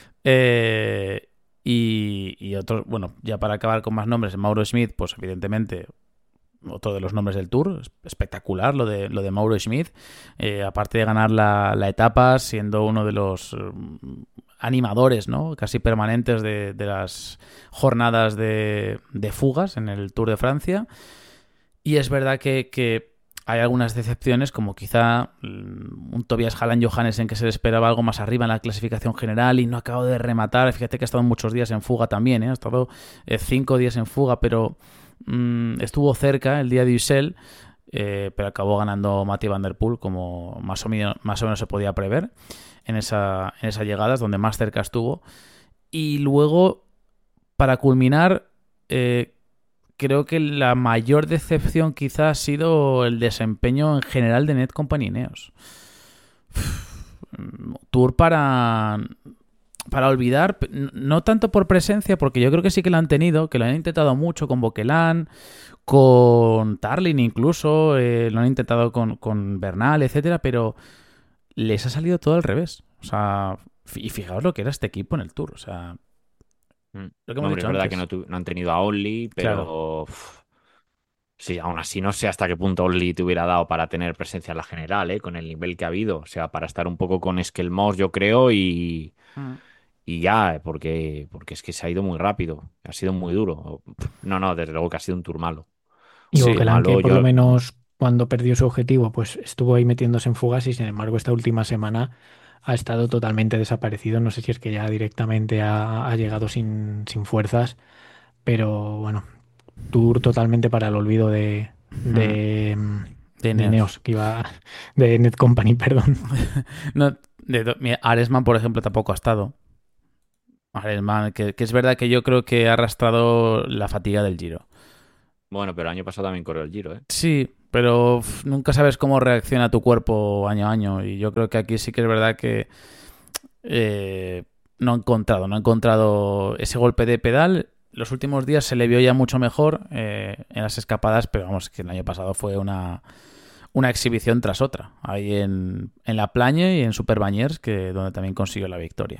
Eh, y, y otros, bueno, ya para acabar con más nombres, Mauro Schmidt, pues evidentemente otro de los nombres del Tour, espectacular lo de, lo de Mauro Schmidt, eh, aparte de ganar la, la etapa, siendo uno de los eh, animadores, ¿no? Casi permanentes de, de las jornadas de, de fugas en el Tour de Francia. Y es verdad que, que hay algunas decepciones, como quizá mm, un Tobias Hallan Johannessen que se le esperaba algo más arriba en la clasificación general y no ha acabado de rematar. Fíjate que ha estado muchos días en fuga también, ¿eh? Ha estado eh, cinco días en fuga, pero mmm, estuvo cerca el día de Ussel, eh, pero acabó ganando Mathieu Van Der Poel, como más o, menos, más o menos se podía prever en esa, en esa llegada, es donde más cerca estuvo. Y luego, para culminar, eh, creo que la mayor decepción quizá ha sido el desempeño en general de Net Company Ineos. Tour para para olvidar, no tanto por presencia, porque yo creo que sí que lo han tenido, que lo han intentado mucho con Boquelán, con Tarlin incluso, eh, lo han intentado con, con Bernal, etcétera, pero les ha salido todo al revés. O sea, y fijaos lo que era este equipo en el Tour, o sea, Mm. lo que No, hemos hombre, es dicho verdad antes. que no, tu- no han tenido a Only, Claro. pero uf, sí, aún así no sé hasta qué punto Only te hubiera dado para tener presencia en la general, ¿eh? Con el nivel que ha habido. O sea, para estar un poco con Esquelmos, yo creo, y, Mm. y ya, eh, porque, porque es que se ha ido muy rápido, ha sido muy duro. No, no, desde luego que ha sido un tour malo. Y Un Sí, tour Boquelán, que malo, por lo yo. menos cuando perdió su objetivo, pues estuvo ahí metiéndose en fugas y sin embargo esta última semana ha estado totalmente desaparecido. No sé si es que ya directamente ha, ha llegado sin, sin fuerzas, pero bueno, tour totalmente para el olvido de, Mm, de, mm, de de Ineos. Neos, que iba de Net Company, perdón. No, de, do- mira, Aresman, por ejemplo, tampoco ha estado. Aresman, que, que es verdad que yo creo que ha arrastrado la fatiga del Giro. Bueno, pero el año pasado también corrió el Giro, ¿eh? Sí, pero uf, nunca sabes cómo reacciona tu cuerpo año a año. Y yo creo que aquí sí que es verdad que eh, no ha encontrado, no ha encontrado ese golpe de pedal. Los últimos días se le vio ya mucho mejor eh, en las escapadas, pero vamos, que el año pasado fue una, una exhibición tras otra. Ahí en, en La Plagne y en Super Bañers, que donde también consiguió la victoria.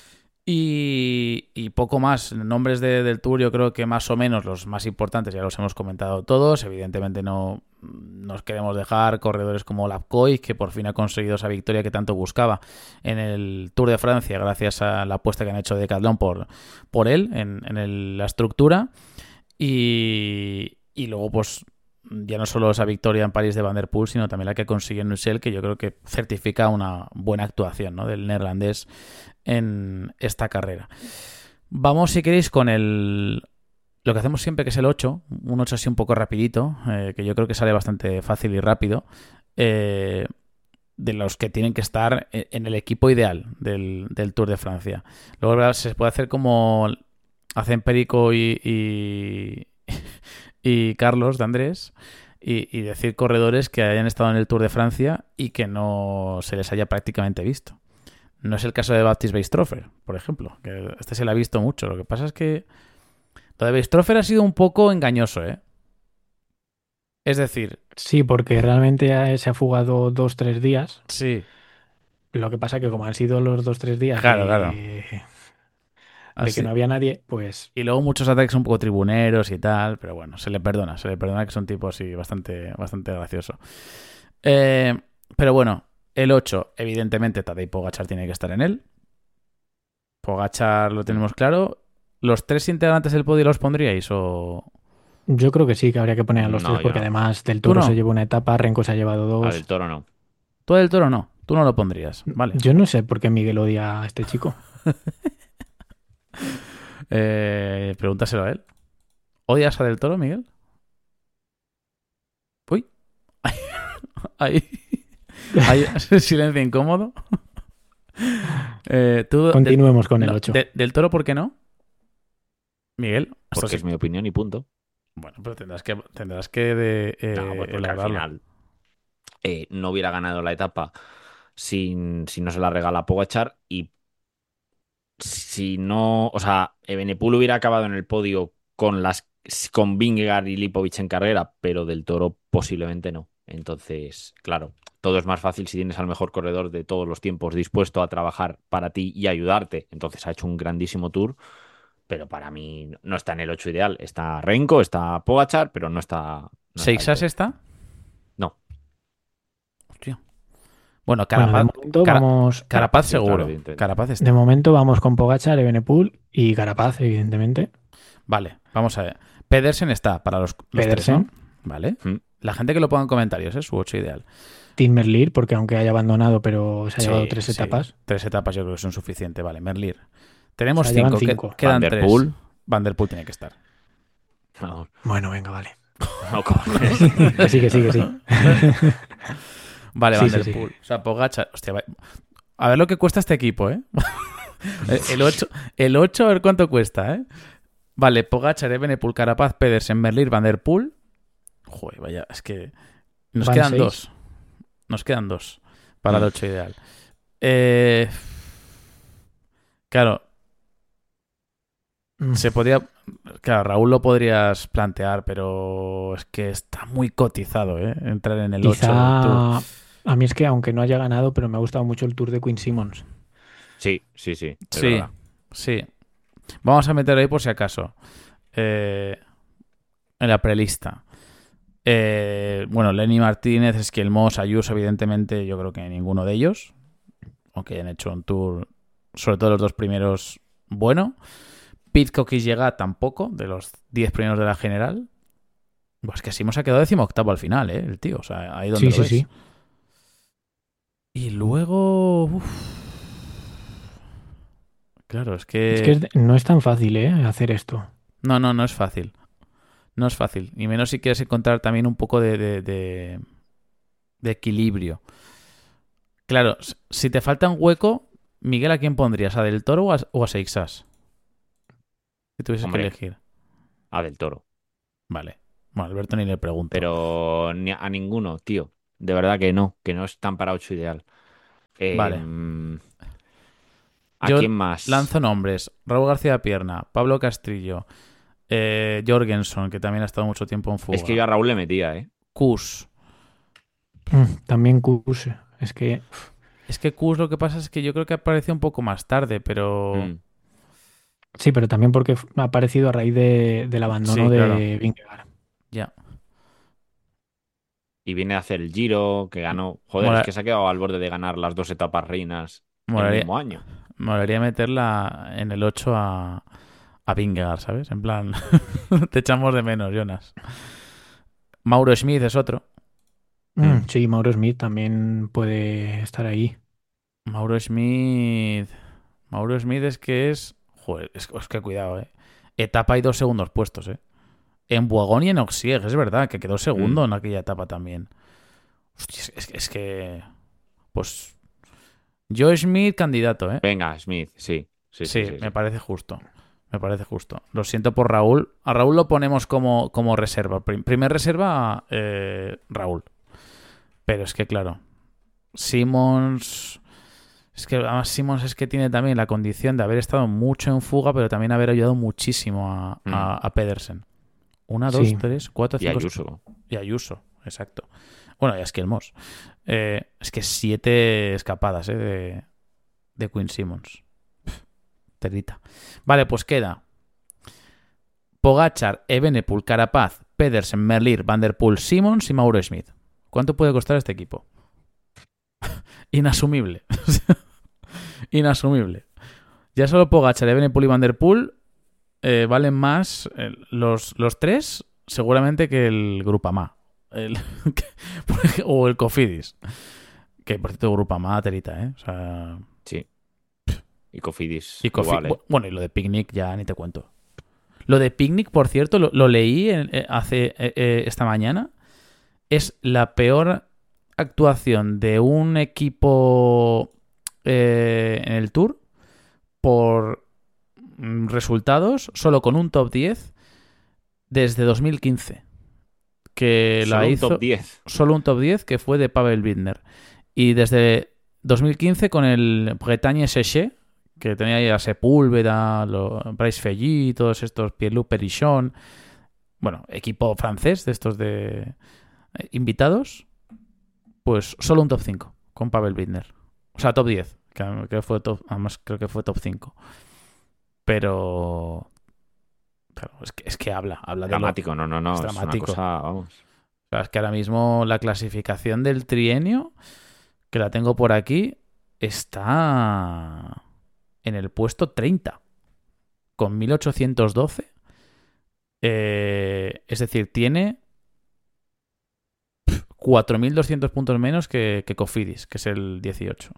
Y, y poco más. Nombres de- del Tour, yo creo que más o menos los más importantes ya los hemos comentado todos. Evidentemente no nos queremos dejar corredores como Lapcoy, que por fin ha conseguido esa victoria que tanto buscaba en el Tour de Francia, gracias a la apuesta que han hecho Decathlon por, por él en, en el- la estructura. Y, y luego, pues, ya no solo esa victoria en París de Van der Poel, sino también la que consiguió en Ussel, que yo creo que certifica una buena actuación, ¿no?, del neerlandés en esta carrera. Vamos, si queréis, con el lo que hacemos siempre, que es el ocho, un ocho así un poco rapidito, eh, que yo creo que sale bastante fácil y rápido, eh, de los que tienen que estar en el equipo ideal del, del Tour de Francia. Luego, ¿verdad?, se puede hacer como hacen Perico y, y, y Carlos de Andrés, y, y decir corredores que hayan estado en el Tour de Francia y que no se les haya prácticamente visto. No es el caso de Baptiste Weistrofer, por ejemplo, que este se le ha visto mucho. Lo que pasa es que lo de Weistrofer ha sido un poco engañoso, ¿eh? Es decir, Sí, porque realmente ha- se ha fugado dos, tres días. sí, Lo que pasa que como han sido los dos, tres días claro, claro. de, de que Así. no había nadie, pues Y luego muchos ataques un poco tribuneros y tal, pero bueno, se le perdona, se le perdona, que es un tipo así bastante, bastante gracioso. Eh, pero bueno, el ocho, evidentemente Tadej Pogačar tiene que estar en él. Pogačar lo tenemos claro. ¿Los tres integrantes del podio los pondríais o...? yo creo que sí, que habría que poner a los tres, No, yo porque no. además del ¿Tú Toro se no? llevó una etapa, Renko se ha llevado A del dos. Toro no. ¿Tú del Toro no? Tú no lo pondrías, vale. Yo no sé por qué Miguel odia a este chico. Eh, pregúntaselo a él. ¿Odias a Del Toro, Miguel? Uy, ahí hay ese silencio incómodo. Eh, ¿tú, del, Continuemos con el no, ocho. de- ¿Del Toro por qué no? Miguel, esto Porque sí. es mi opinión y punto. Bueno, pero tendrás que, tendrás que de, eh, No, pues porque al elaborarlo. final eh, no hubiera ganado la etapa sin, si no se la regala a Pogačar, y si no, o sea, Evenepoel hubiera acabado en el podio con las con Vingegaard y Lipovic en carrera, pero del Toro posiblemente no. Entonces, claro, todo es más fácil si tienes al mejor corredor de todos los tiempos dispuesto a trabajar para ti y ayudarte. Entonces ha hecho un grandísimo tour, pero para mí no está en el ocho ideal. Está Renko, está Pogačar, pero no está, no está del ¿Seixas Toro. está? No, Hostia. Bueno, Bueno, de Carapaz, momento Cara- vamos, Carapaz sí, claro, seguro. evidentemente. Carapaz está. de momento vamos con Pogačar, Evenepoel y Carapaz, evidentemente. Vale, vamos a ver. Pedersen está para los, los tres, ¿no? Pedersen, Vale. Mm. La gente que lo ponga en comentarios, ¿eh? Su ocho ideal. Tim Merlier, porque aunque haya abandonado, pero se ha Sí, llevado tres sí. etapas. Tres etapas yo creo que son suficientes. Vale, Merlier. O Tenemos sea, llevan cinco, que- cinco. quedan Van der tres. Poel. Van der Poel tiene que estar. No, Bueno, venga, vale. no cojones. Que sí, que sí, que sí. Vale, Sí, Van sí, der sí. Poel. O sea, Pogačar. Hostia, va- a ver lo que cuesta este equipo, ¿eh? el ocho, el ocho, a ver cuánto cuesta, ¿eh? Vale, Pogačar, Evenepoel, Carapaz, Pedersen, Merlier, Van der Poel. Joder, vaya, es que nos Van quedan seis. dos. Nos quedan dos para el ocho ideal. Eh, claro, Mm. se podría... Claro, Raúl lo podrías plantear, pero es que está muy cotizado, ¿eh? Entrar en el ocho del Tour. Quizá a mí es que aunque no haya ganado, pero me ha gustado mucho el Tour de Queen Simmons. Sí, sí, sí. Es Sí, verdad. sí. Vamos a meter ahí por si acaso. Eh, en la prelista. Eh, bueno, Lenny Martínez, Esquelmos, Ayuso, evidentemente, yo creo que ninguno de ellos. Aunque hayan hecho un tour, sobre todo los dos primeros, bueno. Pidcock y llega tampoco, de los diez primeros de la general. Pues que así hemos quedado decimoctavo al final, ¿eh? El tío, o sea, ahí donde Sí, lo sí, ves. sí. Y luego... uf, claro, es Es que que... es de- no es tan fácil, ¿eh? Hacer esto. No, no, no es fácil. No es fácil. Y menos si quieres encontrar también un poco de, de, de- de equilibrio. Claro, s- si te falta un hueco, Miguel, ¿a quién pondrías? ¿A Del Toro o a, o a Seixas? Si tuvieses que Hombre, elegir. a Del Toro. Vale. Bueno, Alberto ni le pregunto. Pero ni a, a ninguno, tío. De verdad que no, que no es tan para ocho ideal. Vale. Em, ¿a Yo quién más? lanzo nombres. Raúl García Pierna, Pablo Castrillo, eh, Jorgensen, que también ha estado mucho tiempo en Es que yo fuga. a Raúl le metía, ¿eh? Kus. Mm, también Kuse. Es que Es que Kus lo que pasa es que yo creo que apareció un poco más tarde, pero... Mm, sí, pero también porque f- ha aparecido a raíz de- del abandono Sí, claro. de Vingegaard. Ya. Y viene a hacer el Giro, que ganó. Joder, es Mola- que se ha quedado al borde de ganar las dos etapas reinas el Molaría, mismo año. molaría meterla en el ocho a, a Vingegaard, ¿sabes? En plan, te echamos de menos, Jonas. Mauro Schmid es otro. Mm, Mm. sí, Mauro Smith también puede estar ahí. Mauro Schmid. Mauro Schmid es que es. Joder, es, es que cuidado, eh. Etapa y dos segundos puestos, eh. En Boigón y en Oxieg, es verdad, que quedó segundo Mm. en aquella etapa también. Hostia, es, es- es que. Pues. Joe Schmid, candidato, eh. Venga, Smith, sí. Sí, sí, Sí, sí, me sí. parece justo. Me parece justo. Lo siento por Raúl. A Raúl lo ponemos como, como reserva. Prim- primer reserva, eh, Raúl. Pero es que, claro, Simmons. Es que además Simmons es que tiene también la condición de haber estado mucho en fuga, pero también haber ayudado muchísimo a, Mm. a, a Pedersen. Una, dos, Sí, tres, cuatro, Y cinco. Ayuso. Y Ayuso, exacto. Bueno, y Esquelmos. Eh, es que siete escapadas, eh, de, de Quinn Simmons. Terita. Vale, pues queda Pogachar, Evenepoel, Carapaz, Pedersen, Merlier, Van der Poel, Simmons y Mauro Schmid. ¿Cuánto puede costar este equipo? Inasumible. Inasumible. Ya solo Pogachar, Evenepoel y Van der Poel eh, valen más eh, los, los tres seguramente que el Grupama. El, o el Cofidis. Que por cierto, Grupama, telita, ¿eh? O sea, Sí. Y Cofidis y Cofi- igual, ¿eh? Bueno, y lo de Picnic ya ni te cuento. Lo de Picnic, por cierto, lo, lo leí en- eh, hace eh, eh, esta mañana. Es la peor actuación de un equipo eh, en el Tour por mm, resultados, solo con un top diez desde dos mil quince. Que la Solo un hizo top diez. solo un top diez que fue de Pavel Bindner. Y desde dos mil quince con el Bretagne Séché, que tenía ahí a Sepúlveda, lo- Bryce Felly, todos estos, Pierre-Loup Perichon, bueno, equipo francés de estos de eh, invitados, pues solo un top cinco con Pavel Bindner. O sea, top diez, que, que fue top, además creo que fue top cinco. Pero, claro, es que, es que habla, habla de lo, Dramático, no, no, no. es Es, dramático. una cosa, vamos. O sea, es que ahora mismo la clasificación del trienio, que la tengo por aquí, está en el puesto treinta, con mil ochocientos doce. Eh, es decir, tiene cuatro mil doscientos puntos menos que, que Cofidis, que es el dieciocho.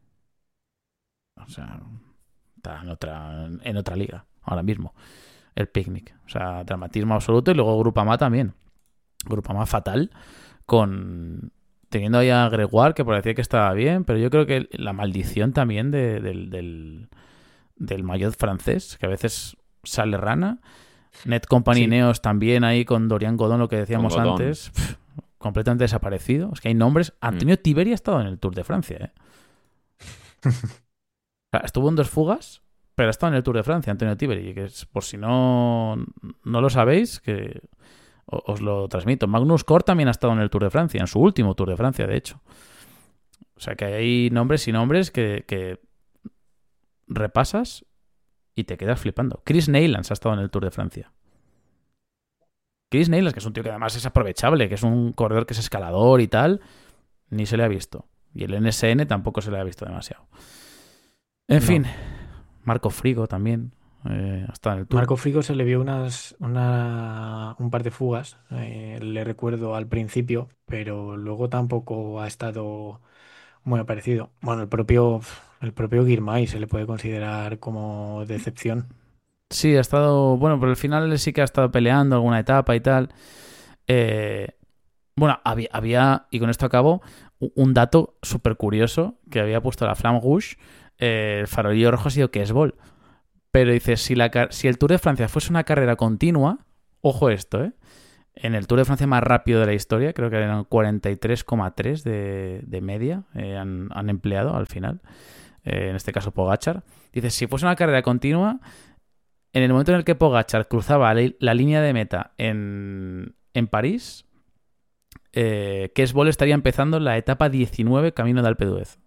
O sea, está en otra, en otra liga ahora mismo. El Picnic. O sea, dramatismo absoluto. Y luego Grupama también. Grupama fatal. Con. Teniendo ahí a Gregoire, que parecía que estaba bien, pero yo creo que la maldición también de- del, del, del maillot francés, que a veces sale rana. Net Company sí. Neos también ahí con Dorian Godón, lo que decíamos Godón. antes. Pff, completamente desaparecido. Es que hay nombres. Antonio Tiberi ha estado en el Tour de Francia, ¿eh? O sea, estuvo en dos fugas, pero ha estado en el Tour de Francia, Antonio Tiberi. Que es, por si no, no lo sabéis, que o- os lo transmito. Magnus Cort también ha estado en el Tour de Francia, en su último Tour de Francia, de hecho. O sea que hay nombres y nombres que, que repasas y te quedas flipando. Chris Neylands ha estado en el Tour de Francia. Chris Neylands, que es un tío que además es aprovechable, que es un corredor que es escalador y tal, ni se le ha visto. Y el N S N tampoco se le ha visto demasiado. En No. fin, Marco Frigo también eh, ha estado en el Tour. Marco Frigo se le vio unas, una, un par de fugas, eh, le recuerdo al principio, pero luego tampoco ha estado Muy parecido. Bueno, el propio, el propio Girmay se le puede considerar como decepción. Sí, ha estado. Bueno, pero al final sí que ha estado peleando alguna etapa y tal. Eh, bueno, había, había, y con esto acabo, u- un dato súper curioso que había puesto la Flamme Rouge. Eh, el farolillo rojo ha sido que es Bol. Pero dice, si, la, car- si el Tour de Francia fuese una carrera continua, ojo esto, ¿eh? En el Tour de Francia más rápido de la historia, creo que eran cuarenta y tres coma tres de, de media, eh, han, han empleado al final, eh, en este caso Pogačar. Dice, si fuese una carrera continua, en el momento en el que Pogačar cruzaba la, la línea de meta en, en París, eh, Kes Bol estaría empezando la etapa diecinueve camino de Alpe d'Huez.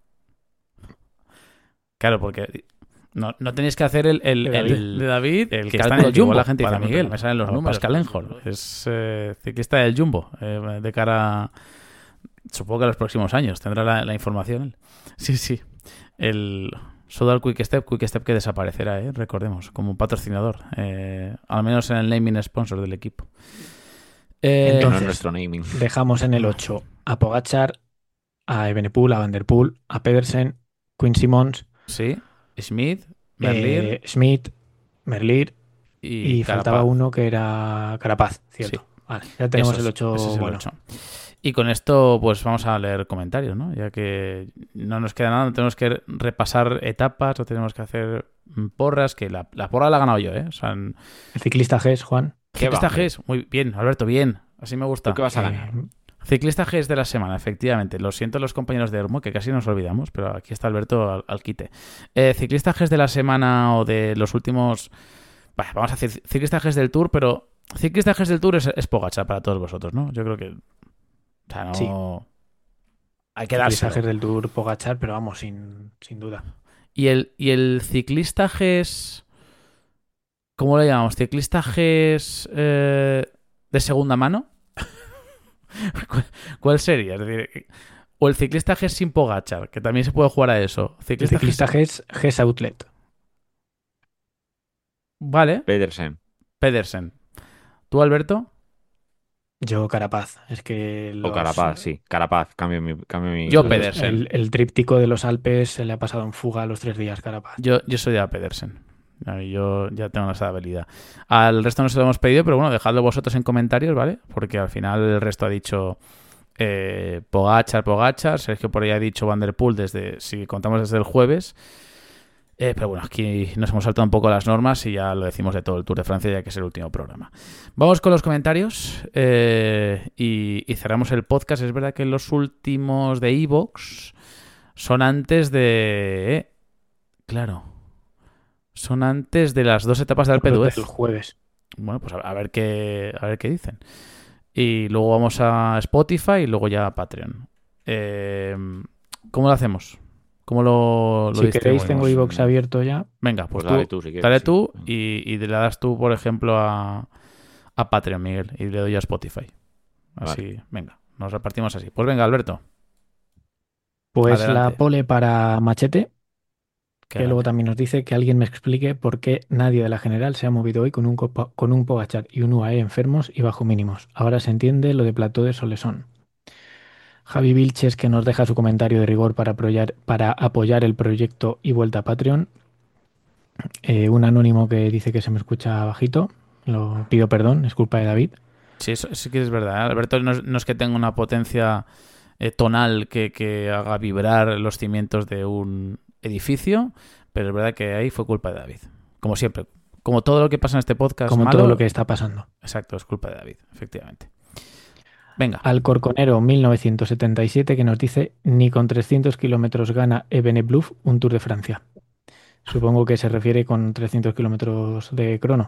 Claro, porque no, no tenéis que hacer el, el, De David. el de David, el que está en cálculo el que Jumbo. igual La gente dice, para Miguel, Miguel, me salen los o números. Pascal Pascal Enjol es eh, ciclista del Jumbo, eh, de cara, supongo que a los próximos años. Tendrá la, la información él. Sí, sí. El Soudal Quick Step, Quick Step que desaparecerá, eh, recordemos, como patrocinador. Eh, al menos en el naming sponsor del equipo. Eh, Que no es Entonces, nuestro naming. dejamos en el ocho a Pogačar, a Evenepoel, a Van der Poel, a Pedersen, Quinn Simmons, sí, Smith, Merlier eh, Schmidt, Merlier y, y Carapaz. faltaba uno que era Carapaz, ¿cierto? Sí. Vale, ya tenemos Esos, el ocho. ese es el Bueno, ocho. Y con esto, pues vamos a leer comentarios, ¿no? Ya que no nos queda nada, no tenemos que repasar etapas, no tenemos que hacer porras, que la, la porra la he ganado yo, ¿eh? O sea, en... el ciclista G S, Juan. ¿Qué va, Ciclista hombre? G S, muy bien, Alberto, bien. Así me gusta. ¿Tú qué vas a Eh, ganar? Ciclista G S de la semana, efectivamente. Lo siento los compañeros de Hermo, que casi nos olvidamos, pero aquí está Alberto al, al quite. Eh, ciclista G S de la semana o de los últimos... Bah, vamos a decir ciclista G S del Tour, pero ciclista G S del Tour es, es Pogačar para todos vosotros, ¿no? Yo creo que... O sea, no... Sí. Hay que Ciclista dárselo. G S del Tour Pogačar, pero vamos, sin, sin duda. ¿Y el, y el ciclista G S... ¿Cómo le llamamos? ¿Ciclista G S eh, de segunda mano? ¿Cuál, cuál sería? Es decir, o el ciclista G S sin Pogačar, que también se puede jugar a eso. El Ciclista, ciclista G S... G S, G S Outlet. Vale, Pedersen. Pedersen. ¿Tú, Alberto? Yo Carapaz. Es que O los- Carapaz, sí. Carapaz, cambio mi... Cambio mi Yo los- Pedersen. El, el tríptico de los Alpes se le ha pasado en fuga a los tres días, Carapaz. Yo, yo soy de a Pedersen. A mí, yo ya tengo esa habilidad. Al resto no se lo hemos pedido, pero bueno, dejadlo vosotros en comentarios, ¿vale? Porque al final el resto ha dicho eh, Pogačar, Pogačar. Sergio por ahí ha dicho Van der Poel desde, si contamos desde el jueves. Eh, pero bueno, aquí nos hemos saltado un poco las normas y ya lo decimos de todo el Tour de Francia, ya que es el último programa. Vamos con los comentarios eh, y, y cerramos el podcast. Es verdad que los últimos de iVoox son antes de... eh, claro. Son antes de las dos etapas de Alpe d'Huez. El jueves. Bueno, pues a, a ver qué a ver qué dicen. Y luego vamos a Spotify y luego ya a Patreon. Eh, ¿Cómo lo hacemos? ¿Cómo lo, lo Si queréis, tengo distribuimos? iVoox abierto ya. Venga, pues, Pues dale tú, tú, si quieres. dale sí. tú y, y le das tú, por ejemplo, a, a Patreon, Miguel, y le doy a Spotify. Así, venga, nos repartimos así. Pues venga, Alberto. Pues Adelante. la pole para Machete, Que que luego gane. también nos dice que alguien me explique por qué nadie de la general se ha movido hoy con un, copa- con un Pogačar y un U A E enfermos y bajo mínimos. Ahora se entiende lo de plató de Solesón. Javi Vilches, que nos deja su comentario de rigor para apoyar, para apoyar el proyecto y vuelta a Patreon. Eh, un anónimo que dice que se me escucha bajito. Lo pido perdón, es culpa de David. Sí, eso sí que es verdad. ¿eh? Alberto no es, no es que tenga una potencia eh, tonal que, que haga vibrar los cimientos de un edificio, pero es verdad que ahí fue culpa de David. Como siempre. Como todo lo que pasa en este podcast Como malo, todo lo que está pasando. exacto, es culpa de David, efectivamente. Venga. Alcorconero mil novecientos setenta y siete que nos dice ni con trescientos kilómetros gana Evenepoel un Tour de Francia. Supongo que se refiere con trescientos kilómetros de crono.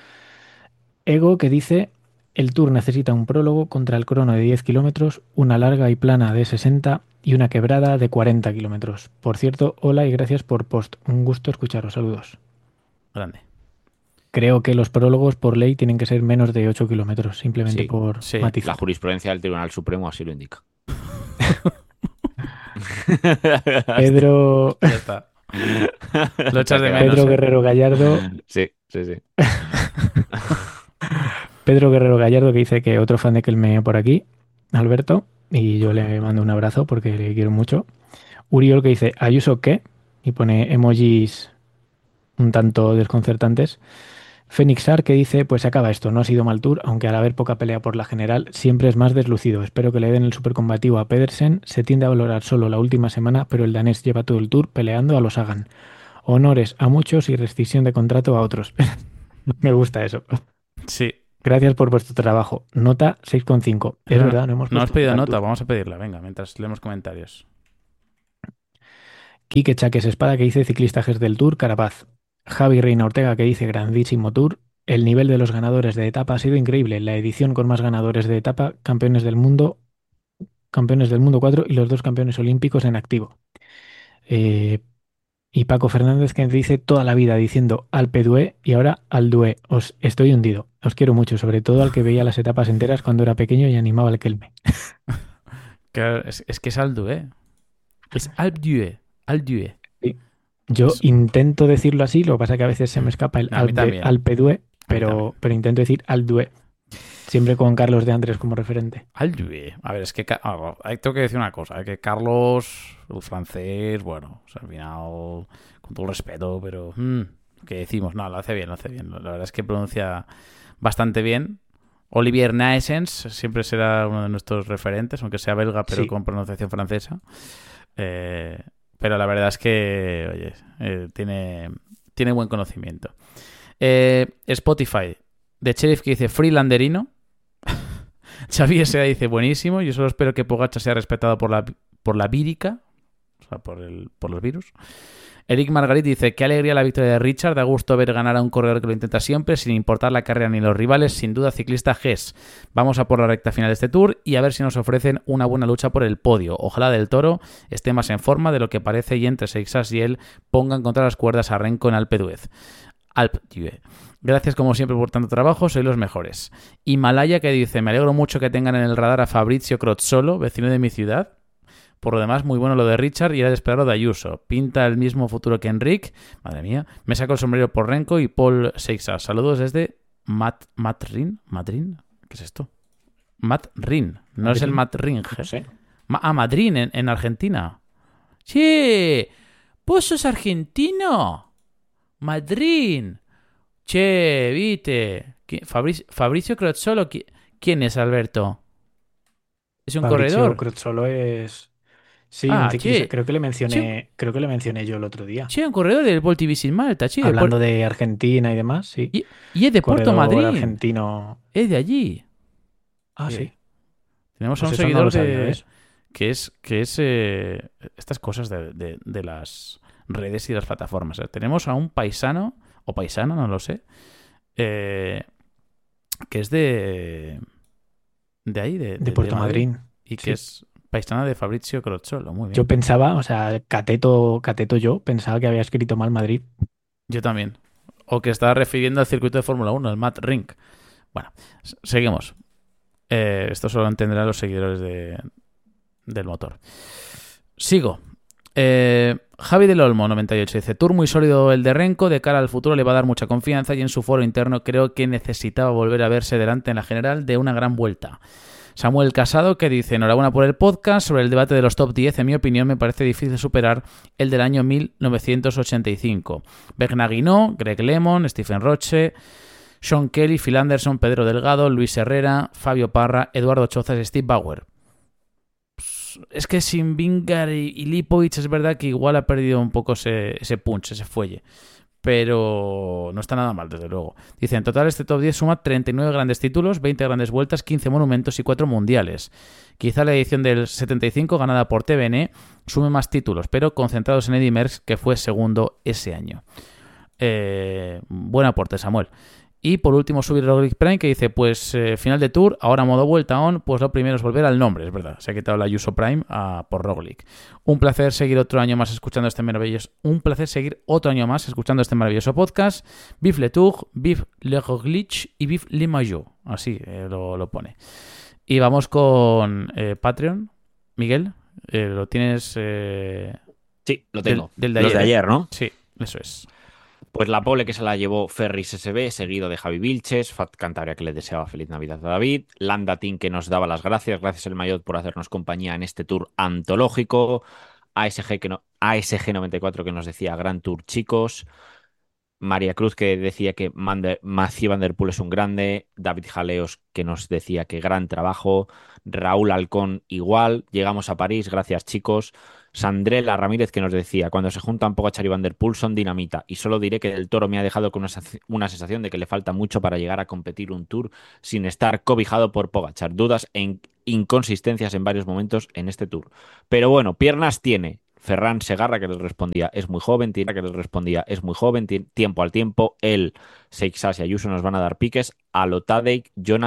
Ego que dice el Tour necesita un prólogo contra el crono de diez kilómetros, una larga y plana de sesenta y una quebrada de cuarenta kilómetros. Por cierto, hola y gracias por post. Un gusto escucharos. Saludos. Grande. Creo que los prólogos por ley tienen que ser menos de ocho kilómetros, simplemente Sí, por sí. matizar. La jurisprudencia del Tribunal Supremo así lo indica. Pedro, Ya está. Lo echas de menos. Pedro ¿eh? Guerrero Gallardo, Sí, sí, sí. Pedro Guerrero Gallardo que dice que otro fan de Kelme por aquí, Alberto, y yo le mando un abrazo porque le quiero mucho. Uriol que dice, ¿Ayuso qué? Y pone emojis un tanto desconcertantes. Fenixar que dice, pues se acaba esto, no ha sido mal tour, aunque al haber poca pelea por la general, siempre es más deslucido. Espero que le den el supercombativo a Pedersen. Se tiende a valorar solo la última semana, pero el danés lleva todo el tour peleando a los Sagan. Honores a muchos y rescisión de contrato a otros. Me gusta eso. Sí. Gracias por vuestro trabajo. Nota seis coma cinco. Es No, verdad, no hemos no has puesto pedido al nota, tour. vamos a pedirla, venga, mientras leemos comentarios. Quique Chaques Espada que dice ciclistajes del Tour, Carapaz. Javi Reina Ortega que dice grandísimo Tour. El nivel de los ganadores de etapa ha sido increíble. La edición con más ganadores de etapa, campeones del mundo, campeones del mundo cuatro y los dos campeones olímpicos en activo. Eh, y Paco Fernández que dice toda la vida diciendo Alpe d'Huez y ahora al d'Huez. Os estoy hundido. Os quiero mucho, sobre todo al que veía las etapas enteras cuando era pequeño y animaba al Kelme. Claro, es, es que es Alpe d'Huez. Es Alpe d'Huez. Alpe d'Huez. Sí. Yo Es- intento decirlo así, lo que pasa es que a veces se me escapa el A mí Alpe, también. Alpe d'Huez, A mí pero, también. pero intento decir al d'Huez. Siempre con Carlos de Andrés como referente. Alpe d'Huez. A ver, es que... Ca- ah, hay- tengo que decir una cosa, eh, que Carlos, el francés, bueno, o sea, al final, con todo el respeto, pero... mm, ¿qué decimos? No, lo hace bien, lo hace bien. La verdad es que pronuncia bastante bien. Olivier Naessens siempre será uno de nuestros referentes, aunque sea belga, pero Sí. con pronunciación francesa. Eh, pero la verdad es que, oye, eh, tiene, tiene buen conocimiento. Eh, Spotify, de Sheriff que dice Freelanderino. Xavi S A dice buenísimo. Yo solo espero que Pogačar sea respetado por la, por la vírica, o sea, por, el, por los virus. Eric Margarit dice, qué alegría la victoria de Richard, da gusto ver ganar a un corredor que lo intenta siempre, sin importar la carrera ni los rivales, sin duda ciclista G E S. Vamos a por la recta final de este Tour y a ver si nos ofrecen una buena lucha por el podio. Ojalá Del Toro esté más en forma de lo que parece y entre Seixas y él pongan contra las cuerdas a Renko en Alpe d'Huez. Alpe d'Huez. Gracias como siempre por tanto trabajo, sois los mejores. Himalaya que dice, me alegro mucho que tengan en el radar a Fabrizio Crozzolo, vecino de mi ciudad. Por lo demás, muy bueno lo de Richard y era de esperar lo de Ayuso. Pinta el mismo futuro que Enric. Madre mía. Me saco el sombrero por Renko y Paul Seixas. Saludos desde Matt, Matt Rin. ¿Matt Rin? ¿Qué es esto? Matt Rin. No es el Matt Ring. ¿eh? No sé. Ma- ah, Madrid, en, en Argentina. Che, ¿vos sos argentino? Madrid. Che, viste. ¿Qui- Fabricio, Fabricio Crozzolo, qui- ¿quién es Alberto? ¿Es un Fabrizio corredor? Crozzolo es... Sí, Ah, un ciclista. che. Creo que le Che, mencioné, creo que le mencioné yo el otro día. che, un corredor del Volti Visit Malta, che. de Hablando Puer- de Argentina y demás, sí. y, y es de Puerto Corredor Madryn. argentino. Es de allí. Ah, Eh, sí. Tenemos a Pues un eso no seguidor lo sabía, de- ¿ves? que es, que es eh, estas cosas de, de- de las redes y las plataformas. ¿eh? Tenemos a un paisano, o paisano, no lo sé, eh, que es de de ahí, de, de- De de Puerto Madrid, Madryn. y que Sí. es paisana de Fabrizio Crozzolo. Muy bien. Yo Yo, pensaba, o sea, Cateto, Cateto yo, pensaba que había escrito mal Madrid. también. O que estaba refiriendo al circuito de Fórmula uno, el Matt Rink. Bueno, s- seguimos. Eh, esto solo entenderán los seguidores de, del motor. Sigo. Eh, Javi del Olmo, noventa y ocho, dice: Tour muy sólido el de Renko, de cara al futuro le va a dar mucha confianza y en su foro interno creo que necesitaba volver a verse delante en la general de una gran vuelta. Samuel Casado que dice: enhorabuena por el podcast. Sobre el debate de los top diez, en mi opinión me parece difícil superar el del año mil novecientos ochenta y cinco. Bernard Hinault, Greg LeMond, Stephen Roche, Sean Kelly, Phil Anderson, Pedro Delgado, Luis Herrera, Fabio Parra, Eduardo Chozas y Steve Bauer. Pues, es que sin Vingegaard y, y Lipovic es verdad que igual ha perdido un poco ese, ese punch, ese fuelle. Pero no está nada mal, desde luego. Dice, en total este top diez suma treinta y nueve grandes títulos, veinte grandes vueltas, quince monumentos y cuatro mundiales. Quizá la edición del setenta y cinco, ganada por T V N, sume más títulos, pero concentrados en Eddy Merckx, que fue segundo ese año. Eh, buen aporte, Samuel. Y por último, subir Roglic Prime, que dice, pues eh, final de Tour, ahora modo vuelta on, pues lo primero es volver al nombre, es verdad. Se ha quitado la Ayuso Prime a, por Roglic. Un placer seguir otro año más escuchando este maravilloso... Un placer seguir otro año más escuchando este maravilloso podcast. Vive le Tour, vive le Roglic y vive le Maillot. Así eh, lo, lo pone. Y vamos con eh, Patreon. Miguel, eh, lo tienes... Eh, Sí, lo del, tengo. del de Los ayer, de ¿eh? ayer, ¿no? Sí, eso es. Pues la pole que se la llevó Ferris S B, seguido de Javi Vilches, Fat Cantabria que le deseaba feliz Navidad a David, Landa Team que nos daba las gracias, gracias el Maillot por hacernos compañía en este tour antológico, A S G, que no, A S G noventa y cuatro que nos decía Gran Tour, chicos. María Cruz que decía que Mander, Mathieu Van Der Poel es un grande. David Jaleos que nos decía que gran trabajo. Raúl Alcón igual. Llegamos a París, gracias chicos. Sandrela Ramírez que nos decía, cuando se juntan Pogačar y Van Der Poel son dinamita. Y solo diré que Del Toro me ha dejado con una, una sensación de que le falta mucho para llegar a competir un Tour sin estar cobijado por Pogačar. Dudas e inconsistencias en varios momentos en este Tour. Pero bueno, piernas tiene. Ferran Segarra que les respondía es muy joven, Tira que les respondía es muy joven, tiempo al tiempo, él, Seixas y Ayuso nos van a dar piques, a lo Tadej, Jonas